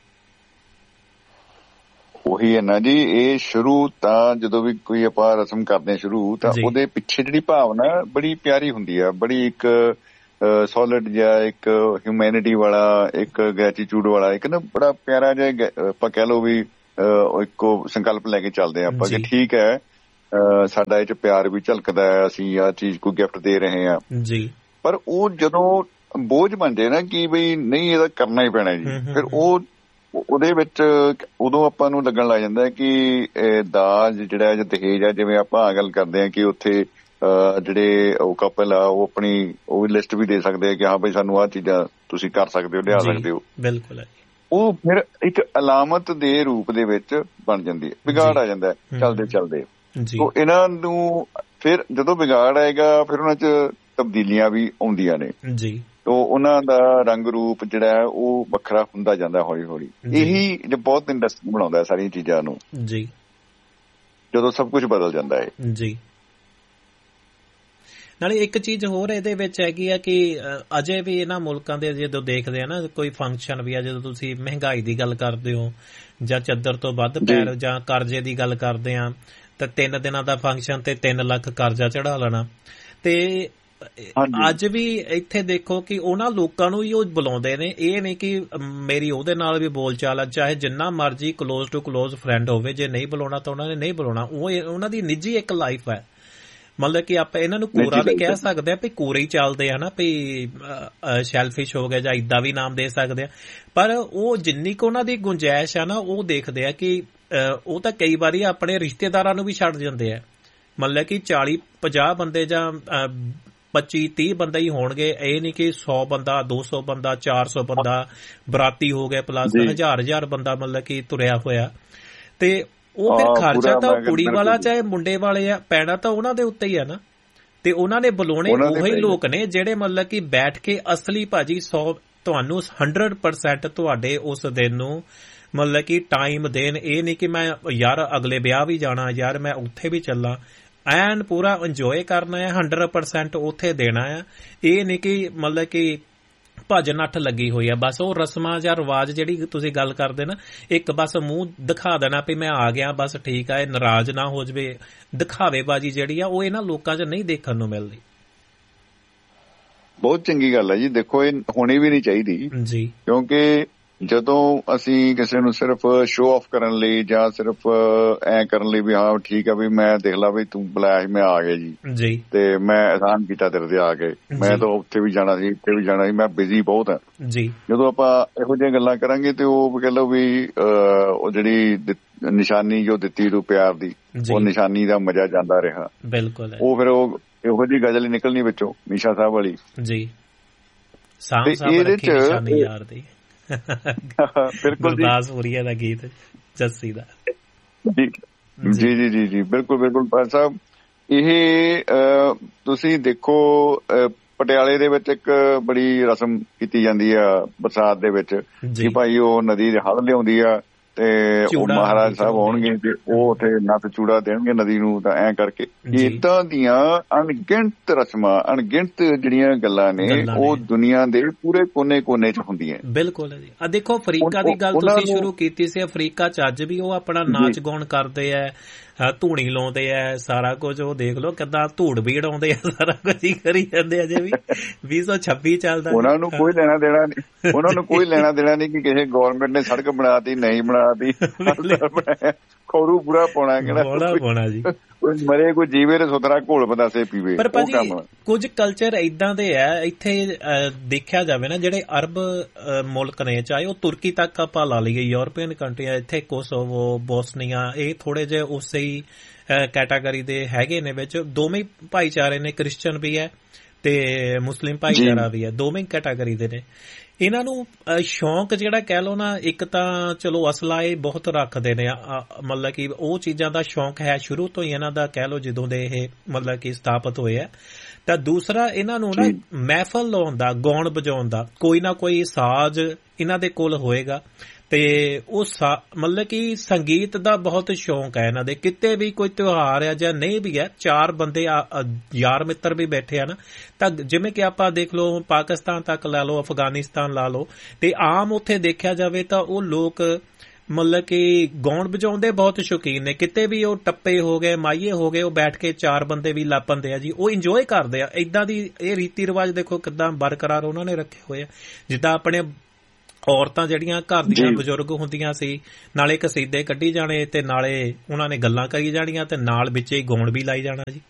ਉਹੀ ਹੈ ਨਾ ਜੀ, ਇਹ ਸ਼ੁਰੂ ਤਾਂ ਜਦੋਂ ਵੀ ਕੋਈ ਆਪਾਂ ਰਸਮ ਕਰਦੇ ਹਾਂ ਸ਼ੁਰੂ, ਤਾਂ ਉਹਦੇ ਪਿੱਛੇ ਜਿਹੜੀ ਭਾਵਨਾ ਬੜੀ ਪਿਆਰੀ ਹੁੰਦੀ ਆ, ਬੜੀ ਇੱਕ ਸੋਲਿਡ ਜਿਹਾ, ਇੱਕ ਹਿਊਮੈਨਿਟੀ ਵਾਲਾ, ਇੱਕ ਗ੍ਰੈਟੀਟਿਊਡ ਵਾਲਾ, ਇੱਕ ਨਾ ਬੜਾ ਪਿਆਰਾ ਜਿਹਾ ਆਪਾਂ ਕਹਿ ਲਓ ਵੀ ਇੱਕੋ ਸੰਕਲਪ ਲੈ ਕੇ ਚੱਲਦੇ ਹਾਂ ਆਪਾਂ ਕਿ ਠੀਕ ਹੈ ਸਾਡਾ ਇਹ ਚ ਪਿਆਰ ਵੀ ਝਲਕਦਾ ਹੈ, ਅਸੀਂ ਆਹ ਚੀਜ਼ ਕੋਈ ਗਿਫਟ ਦੇ ਰਹੇ ਹਾਂ ਜੀ, ਪਰ ਉਹ ਜਦੋਂ ਬੋਝ ਬਣ ਜਾਏ ਨਾ ਕਿ ਬਈ ਨਹੀਂ ਇਹਦਾ ਕਰਨਾ ਹੀ ਪੈਣਾ ਜੀ, ਫਿਰ ਉਹ ਉਹਦੇ ਵਿੱਚ ਉਦੋਂ ਆਪਾਂ ਨੂੰ ਲੱਗਣ ਲੱਗ ਜਾਂਦਾ ਕਿ ਦਾਜ ਜਿਹੜਾ ਜਾਂ ਦਹੇਜ ਆ, ਜਿਵੇਂ ਆਪਾਂ ਗੱਲ ਕਰਦੇ ਹਾਂ ਕਿ ਉੱਥੇ ਜਿਹੜੇ ਉਹ ਕਪਲ ਆ ਉਹ ਆਪਣੀ ਉਹ ਵੀ ਲਿਸਟ ਵੀ ਦੇ ਸਕਦੇ ਆ ਕਿ ਹਾਂ ਬਈ ਸਾਨੂੰ ਆਹ ਚੀਜ਼ਾਂ ਤੁਸੀਂ ਕਰ ਸਕਦੇ ਹੋ, ਲਿਆ ਸਕਦੇ ਹੋ, ਬਿਲਕੁਲ, ਉਹ ਫਿਰ ਇੱਕ ਅਲਾਮਤ ਦੇ ਰੂਪ ਦੇ ਵਿੱਚ ਬਣ ਜਾਂਦੀ ਹੈ, ਵਿਗਾੜ ਆ ਜਾਂਦਾ ਚਲਦੇ ਚਲਦੇ। ਤੋ ਇਹਨਾਂ ਨੂੰ ਫਿਰ ਜਦੋਂ ਵਿਗਾੜ ਆਏਗਾ ਫਿਰ ਉਹਨਾਂ ਚ ਤਬਦੀਲੀਆਂ ਵੀ ਆਉਂਦੀਆਂ ਨੇ ਜੀ, ਤੋ ਉਹਨਾਂ ਦਾ ਰੰਗ ਰੂਪ ਜਿਹੜਾ ਹੈ ਉਹ ਵੱਖਰਾ ਹੁੰਦਾ ਜਾਂਦਾ ਹੌਲੀ ਹੌਲੀ। ਇਹੀ ਬਹੁਤ ਇੰਟਰਸਟਿੰਗ ਬਣਾਉਂਦਾ ਸਾਰੀਆਂ ਚੀਜ਼ਾਂ ਨੂੰ ਜੀ, ਜਦੋਂ ਸਭ ਕੁਝ ਬਦਲ ਜਾਂਦਾ ਹੈ ਜੀ। ਨਾਲੇ ਇੱਕ ਚੀਜ਼ ਹੋਰ ਇਹਦੇ ਵਿੱਚ ਹੈਗੀ ਆ ਕਿ ਅਜੇ ਵੀ ਇਹਨਾਂ ਮੁਲਕਾਂ ਦੇ ਜਦੋਂ ਦੇਖਦੇ ਆ ਨਾ ਕੋਈ ਫੰਕਸ਼ਨ ਵੀ ਆ, ਜਦੋਂ ਤੁਸੀਂ ਮਹਿੰਗਾਈ ਦੀ ਗੱਲ ਕਰਦੇ ਹੋ ਜਾਂ ਚੱਦਰ ਤੋਂ ਵੱਧ ਪੈਰ ਜਾਂ ਕਰਜ਼ੇ ਦੀ ਗੱਲ ਕਰਦੇ ਆ, ਤਾਂ ਤਿੰਨ ਦਿਨਾਂ ਦਾ ਫੰਕਸ਼ਨ ਤੇ ਤਿੰਨ ਲੱਖ ਕਰਜ਼ਾ ਚੜਾ ਲੈਣਾ। ਤੇ ਅੱਜ ਵੀ ਇੱਥੇ ਦੇਖੋ ਕਿ ਉਹਨਾਂ ਲੋਕਾਂ ਨੂੰ ਹੀ ਉਹ ਬੁਲਾਉਂਦੇ ਨੇ, ਇਹ ਨਹੀਂ ਕਿ ਮੇਰੀ ਉਹਦੇ ਨਾਲ ਵੀ ਬੋਲ ਚਾਲ ਆ, ਚਾਹੇ ਜਿੰਨਾ ਮਰਜੀ ਕਲੋਜ਼ ਟੂ ਕਲੋਜ਼ ਫਰੈਂਡ ਹੋਵੇ, ਜੇ ਨਹੀਂ ਬੁਲਾਉਣਾ ਤਾਂ ਉਹਨਾਂ ਨੇ ਨਹੀਂ ਬੁਲਾਉਣਾ, ਉਹ ਉਹਨਾਂ ਦੀ ਨਿੱਜੀ ਇੱਕ ਲਾਈਫ ਹੈ। ਮਤਲਬ ਕਿ ਆਪਾਂ ਇਹਨਾਂ ਨੂੰ ਕੋਰਾ ਵੀ ਕਹਿ ਸਕਦੇ ਆ, ਵੀ ਕੋਰੇ ਹੀ ਚੱਲਦੇ ਆ ਨਾ, ਵੀ ਸ਼ੈਲਫਿਸ਼ ਹੋ ਗਿਆ ਜਾਂ ਏਦਾਂ ਵੀ ਨਾਮ ਦੇ ਸਕਦੇ ਆ, ਪਰ ਉਹ ਜਿੰਨੀ ਕੁ ਉਹਨਾਂ ਦੀ ਗੁੰਜਾਇਸ਼ ਆ ਨਾ ਉਹ ਦੇਖਦੇ ਆ ਕਿ ਉਹ ਤਾਂ ਕਈ ਵਾਰੀ ਆਪਣੇ ਰਿਸ਼ਤੇਦਾਰਾਂ ਨੂੰ ਵੀ ਛੱਡ ਜਾਂਦੇ ਆ। ਮਤਲਬ ਕਿ ਚਾਲੀ ਪੰਜਾਹ ਬੰਦੇ ਜਾਂ ਪੱਚੀ ਤੀਹ ਬੰਦੇ ਹੀ ਹੋਣਗੇ, ਇਹ ਨਹੀਂ ਕਿ ਸੌ ਬੰਦਾ ਦੋ ਸੌ ਬੰਦਾ ਚਾਰ ਸੌ ਬੰਦਾ ਬਰਾਤੀ ਹੋ ਗਏ, ਪਲੱਸ ਹਜ਼ਾਰ ਹਜ਼ਾਰ ਬੰਦਾ ਮਤਲਬ ਕਿ ਤੁਰਿਆ ਹੋਇਆ, ਤੇ ਉਹ ਫਿਰ ਖਰਚਾ ਤਾਂ ਕੁੜੀ ਵਾਲਾ ਚਾਹੇ ਮੁੰਡੇ ਵਾਲੇ ਆ ਪੈਣਾ ਤਾਂ ਉਹਨਾਂ ਦੇ ਉੱਤੇ ਹੀ ਆ ਨਾ। ਤੇ ਉਹਨਾਂ ਨੇ ਬੁਲਾਉਣੇ ਉਹੀ ਲੋਕ ਨੇ ਜਿਹੜੇ ਮਤਲਬ ਕਿ ਬੈਠ ਕੇ ਅਸਲੀ ਭਾਜੀ ਸੌ ਤੁਹਾਨੂੰ ਹੰਡਰਡ ਪਰਸੈਂਟ ਤੁਹਾਡੇ ਉਸ ਦਿਨ ਨੂੰ ਮਤਲਬ ਕਿ ਟਾਈਮ ਦੇਣ। ਇਹ ਨਹੀਂ ਕਿ ਮੈਂ ਯਾਰ ਅਗਲੇ ਵਿਆਹ ਵੀ ਜਾਣਾ, ਯਾਰ ਮੈਂ ਉੱਥੇ ਵੀ ਚੱਲਾਂ, ਐਨ ਪੂਰਾ ਇੰਜੋਏ ਕਰਨਾ ਹੈ, ਹੰਡਰਡ ਪਰਸੈਂਟ ਉੱਥੇ ਦੇਣਾ ਆ। ਇਹ ਨਹੀਂ ਕਿ ਮਤਲਬ ਕਿ ਭੱਜ ਨੱਠ ਲੱਗੀ ਹੋਈ ਆ, ਬਸ ਉਹ ਰਸਮਾਂ ਜਾਂ ਰਿਵਾਜ ਜਿਹੜੀ ਤੁਸੀਂ ਗੱਲ ਕਰਦੇ ਨਾ, ਇੱਕ ਬਸ ਮੂੰਹ ਦਿਖਾ ਦੇਣਾ ਵੀ ਮੈਂ ਆ ਗਿਆ, ਬਸ ਠੀਕ ਆ, ਇਹ ਨਾਰਾਜ਼ ਨਾ ਹੋ ਜਾਵੇ, ਦਿਖਾਵੇਬਾਜ਼ੀ ਜਿਹੜੀ ਆ ਉਹ ਇਹਨਾਂ ਲੋਕਾਂ 'ਚ ਨਹੀਂ ਦੇਖਣ ਨੂੰ ਮਿਲਦੀ। ਬਹੁਤ ਚੰਗੀ ਗੱਲ ਹੈ ਜੀ, ਦੇਖੋ ਇਹ ਹੋਣੀ ਵੀ ਨਹੀਂ ਚਾਹੀਦੀ ਜੀ, ਕਿਉਂਕਿ ਜਦੋਂ ਅਸੀਂ ਕਿਸੇ ਨੂੰ ਸਿਰਫ ਸ਼ੋਅ ਆਫ ਕਰਨ ਲਈ ਜਾਂ ਸਿਰਫ ਐ ਕਰਨ ਲਈ ਵੀ ਹਾਂ ਠੀਕ ਆ ਵੀ ਮੈਂ ਦੇਖ ਲਾ ਵੀ ਤੂੰ ਬੁਲਾਇਆ ਸੀ ਮੈਂ ਆ ਗਿਆ ਜੀ ਤੇ ਮੈਂ ਆਸਾਨ ਕੀਤਾ ਤੇਰੇ ਤੇ ਆ ਕੇ, ਮੈਂ ਤਾਂ ਉੱਥੇ ਵੀ ਜਾਣਾ ਸੀ ਇੱਥੇ ਵੀ ਜਾਣਾ ਸੀ, ਮੈਂ ਬਿਜ਼ੀ ਬਹੁਤ ਆ ਜੀ, ਜਦੋਂ ਆਪਾਂ ਇਹੋ ਜਿਹੀਆਂ ਗੱਲਾਂ ਕਰਾਂਗੇ ਤੇ ਉਹ ਕਹਿ ਲਓ ਵੀ ਉਹ ਜਿਹੜੀ ਨਿਸ਼ਾਨੀ ਜੋ ਦਿੱਤੀ ਤੂੰ ਪਿਆਰ ਦੀ, ਉਹ ਨਿਸ਼ਾਨੀ ਦਾ ਮਜ਼ਾ ਜਾਂਦਾ ਰਿਹਾ। ਬਿਲਕੁਲ, ਉਹ ਫਿਰ ਉਹ ਇਹੋ ਜਿਹੀ ਗਜ਼ਲ ਨਿਕਲਣੀ ਵਿੱਚੋਂ ਮੀਸ਼ਾ ਸਾਹਿਬ ਵਾਲੀ ਜੀ, ਸਾਂਭ ਸਾਂਭ ਰੱਖੀ ਨਿਸ਼ਾਨੀ ਯਾਰ ਦੀ। ਬਿਲਕੁਲ, ਗੁਰਦਾਸਪੁਰੀਆ ਦਾ ਗੀਤ ਜੱਸੀ ਦਾ ਜੀ ਜੀ ਜੀ ਜੀ ਜੀ ਬਿਲਕੁਲ ਬਿਲਕੁਲ ਭਾਈ ਸਾਹਿਬ। ਇਹ ਤੁਸੀਂ ਦੇਖੋ ਪਟਿਆਲੇ ਦੇ ਵਿੱਚ ਇੱਕ ਬੜੀ ਰਸਮ ਕੀਤੀ ਜਾਂਦੀ ਆ ਬਰਸਾਤ ਦੇ ਵਿੱਚ ਕਿ ਭਾਈ ਉਹ ਨਦੀ ਦੇ ਹੱਲ ਲਿਆਉਂਦੀ ਆ ਤੇ ਉਹ ਮਹਾਰਾਜ ਸਾਹਿਬ ਆਉਣਗੇ ਤੇ ਉਹ ਉੱਥੇ ਨੱਥ ਚੂੜਾ ਦੇਣਗੇ ਨਦੀ ਨੂੰ, ਤਾਂ ਐਂ ਕਰਕੇ ਏਦਾਂ ਦੀਆਂ ਅਣਗਿਣਤ ਰਸਮਾਂ ਅਣਗਿਣਤ ਜਿਹੜੀਆਂ ਗੱਲਾਂ ਨੇ ਉਹ ਦੁਨੀਆ ਦੇ ਪੂਰੇ ਕੋਨੇ ਕੋਨੇ ਚ ਹੁੰਦੀਆਂ। ਬਿਲਕੁਲ ਜੀ, ਆ ਦੇਖੋ ਅਫਰੀਕਾ ਦੀ ਗੱਲ ਤੁਸੀਂ ਸ਼ੁਰੂ ਕੀਤੀ ਸੀ, ਅਫਰੀਕਾ ਚ ਅੱਜ ਵੀ ਉਹ ਆਪਣਾ ਨਾਚ ਗਾਉਣ ਕਰਦੇ ਆ, ਧੂਣੀ ਲਾਉਂਦੇ ਆ, ਸਾਰਾ ਕੁਝ ਉਹ ਦੇਖ ਲਓ ਕਿੱਦਾਂ ਧੂੜ ਵੀ ਉਡਾਉਂਦੇ ਆ, ਸਾਰਾ ਕੁਝ ਹੀ ਕਰੀ ਜਾਂਦੇ ਅਜੇ ਵੀ ਵੀਹ ਸੌ ਛੱਬੀ ਚੱਲਦਾ। ਉਹਨਾਂ ਨੂੰ ਕੋਈ ਲੈਣਾ ਦੇਣਾ ਨਹੀਂ, ਉਹਨਾਂ ਨੂੰ ਕੋਈ ਲੈਣਾ ਦੇਣਾ ਨਹੀਂ ਕਿ ਕਿਸੇ ਗੌਰਮੈਂਟ ਨੇ ਸੜਕ ਬਣਾਤੀ ਨਹੀਂ ਬਣਾਤੀ, ਖੌਰੂ ਪੂਰਾ ਪਾਉਣਾ ਕਿਹੜਾ ਪਾਉਣਾ ਜੀ, ਮਰੇ ਕੋਈ ਜੀਵੇ ਤੇ ਸੁਥਰਾ ਘੋਲ ਬਦਾਸੇ ਪੀਵੇ। ਪਰ ਭਾਜੀ ਕੁਝ ਕਲਚਰ ਏਦਾਂ ਦੇ ਆ ਇੱਥੇ ਦੇਖਿਆ ਜਾਵੇ ਨਾ, ਜਿਹੜੇ ਅਰਬ ਮੁਲਕ ਨੇ, ਚਾਹੇ ਉਹ ਤੁਰਕੀ ਤੱਕ ਆਪਾਂ ਲਾ ਲਈਏ, ਯੂਰਪੀਅਨ ਕੰਟਰੀਆਂ, ਇੱਥੇ ਕੋਸੋਵੋ ਬੋਸਨੀਆ, ਇਹ ਥੋੜੇ ਜਿਹੇ ਉਸੇ ਹੀ ਕੈਟਾਗਰੀ ਦੇ ਹੈਗੇ ਨੇ ਵਿੱਚ, ਦੋਵੇਂ ਭਾਈਚਾਰੇ ਨੇ, ਕ੍ਰਿਸਚਨ ਵੀ ਹੈ ਤੇ ਮੁਸਲਿਮ ਭਾਈਚਾਰਾ ਵੀ ਹੈ, ਦੋਵੇਂ ਕੈਟਾਗਰੀ ਦੇ ਨੇ। ਇਹਨਾਂ ਨੂੰ ਸ਼ੌਂਕ ਜਿਹੜਾ ਕਹਿ ਲਓ ਨਾ, ਇੱਕ ਤਾਂ ਚਲੋ ਅਸਲਾ ਇਹ ਬਹੁਤ ਰੱਖਦੇ ਨੇ, ਮਤਲਬ ਕਿ ਉਹ ਚੀਜ਼ਾਂ ਦਾ ਸ਼ੌਂਕ ਹੈ ਸ਼ੁਰੂ ਤੋਂ ਹੀ ਇਹਨਾਂ ਦਾ, ਕਹਿ ਲਓ ਜਦੋਂ ਦੇ ਇਹ ਮਤਲਬ ਕਿ ਸਥਾਪਿਤ ਹੋਏ ਆ। ਤਾਂ ਦੂਸਰਾ ਇਹਨਾਂ ਨੂੰ ਨਾ ਮਹਿਫਲ ਲਾਉਣ ਦਾ, ਗਾਉਣ ਵਜਾਉਣ ਦਾ, ਕੋਈ ਨਾ ਕੋਈ ਸਾਜ਼ ਇਹਨਾਂ ਦੇ ਕੋਲ ਹੋਏਗਾ ਤੇ ਉਹ ਮਤਲਬ ਕਿ ਸੰਗੀਤ ਦਾ ਬਹੁਤ ਸ਼ੌਂਕ ਹੈ ਇਹਨਾਂ ਦੇ। ਕਿਤੇ ਵੀ ਕੋਈ ਤਿਉਹਾਰ ਆ ਜਾਂ ਨਹੀਂ ਵੀ ਹੈ, ਚਾਰ ਬੰਦੇ ਯਾਰ ਮਿੱਤਰ ਵੀ ਬੈਠੇ ਆ ਨਾ, ਤਾਂ ਜਿਵੇਂ ਕਿ ਆਪਾਂ ਦੇਖ ਲਓ ਪਾਕਿਸਤਾਨ ਤੱਕ ਲਾ ਲਓ, ਅਫਗਾਨਿਸਤਾਨ ਲਾ ਲਓ, ਤੇ ਆਮ ਉੱਥੇ ਦੇਖਿਆ ਜਾਵੇ ਤਾਂ ਉਹ ਲੋਕ ਮਤਲਬ ਕਿ ਗਾਉਣ ਵਜਾਉਂਦੇ ਬਹੁਤ ਸ਼ੌਕੀਨ ਨੇ। ਕਿਤੇ ਵੀ ਉਹ ਟੱਪੇ ਹੋ ਗਏ, ਮਾਈਏ ਹੋ ਗਏ, ਉਹ ਬੈਠ ਕੇ ਚਾਰ ਬੰਦੇ ਵੀ ਲਾਪੰਦੇ ਆ ਜੀ, ਉਹ ਇੰਜੋਏ ਕਰਦੇ ਆ। ਏਦਾਂ ਦੀ ਇਹ ਰੀਤੀ ਰਿਵਾਜ ਦੇਖੋ ਕਿੱਦਾਂ ਬਰਕਰਾਰ ਉਹਨਾਂ ਨੇ ਰੱਖੇ ਹੋਏ ਆ। ਜਿੱਦਾਂ ਆਪਣੇ ਔਰਤਾਂ ਜਿਹੜੀਆਂ ਘਰ ਦੀਆਂ ਬਜ਼ੁਰਗ ਹੁੰਦੀਆਂ ਸੀ, ਨਾਲੇ ਕਸੀਦੇ ਕੱਢੀ ਜਾਣੇ ਤੇ ਨਾਲੇ ਉਹਨਾਂ ਨੇ ਗੱਲਾਂ ਕਰੀ ਜਾਣੀਆਂ ਤੇ ਨਾਲ ਵਿੱਚ ਹੀ ਗਾਉਣ ਵੀ ਲਾਈ ਜਾਣਾ ਜੀ।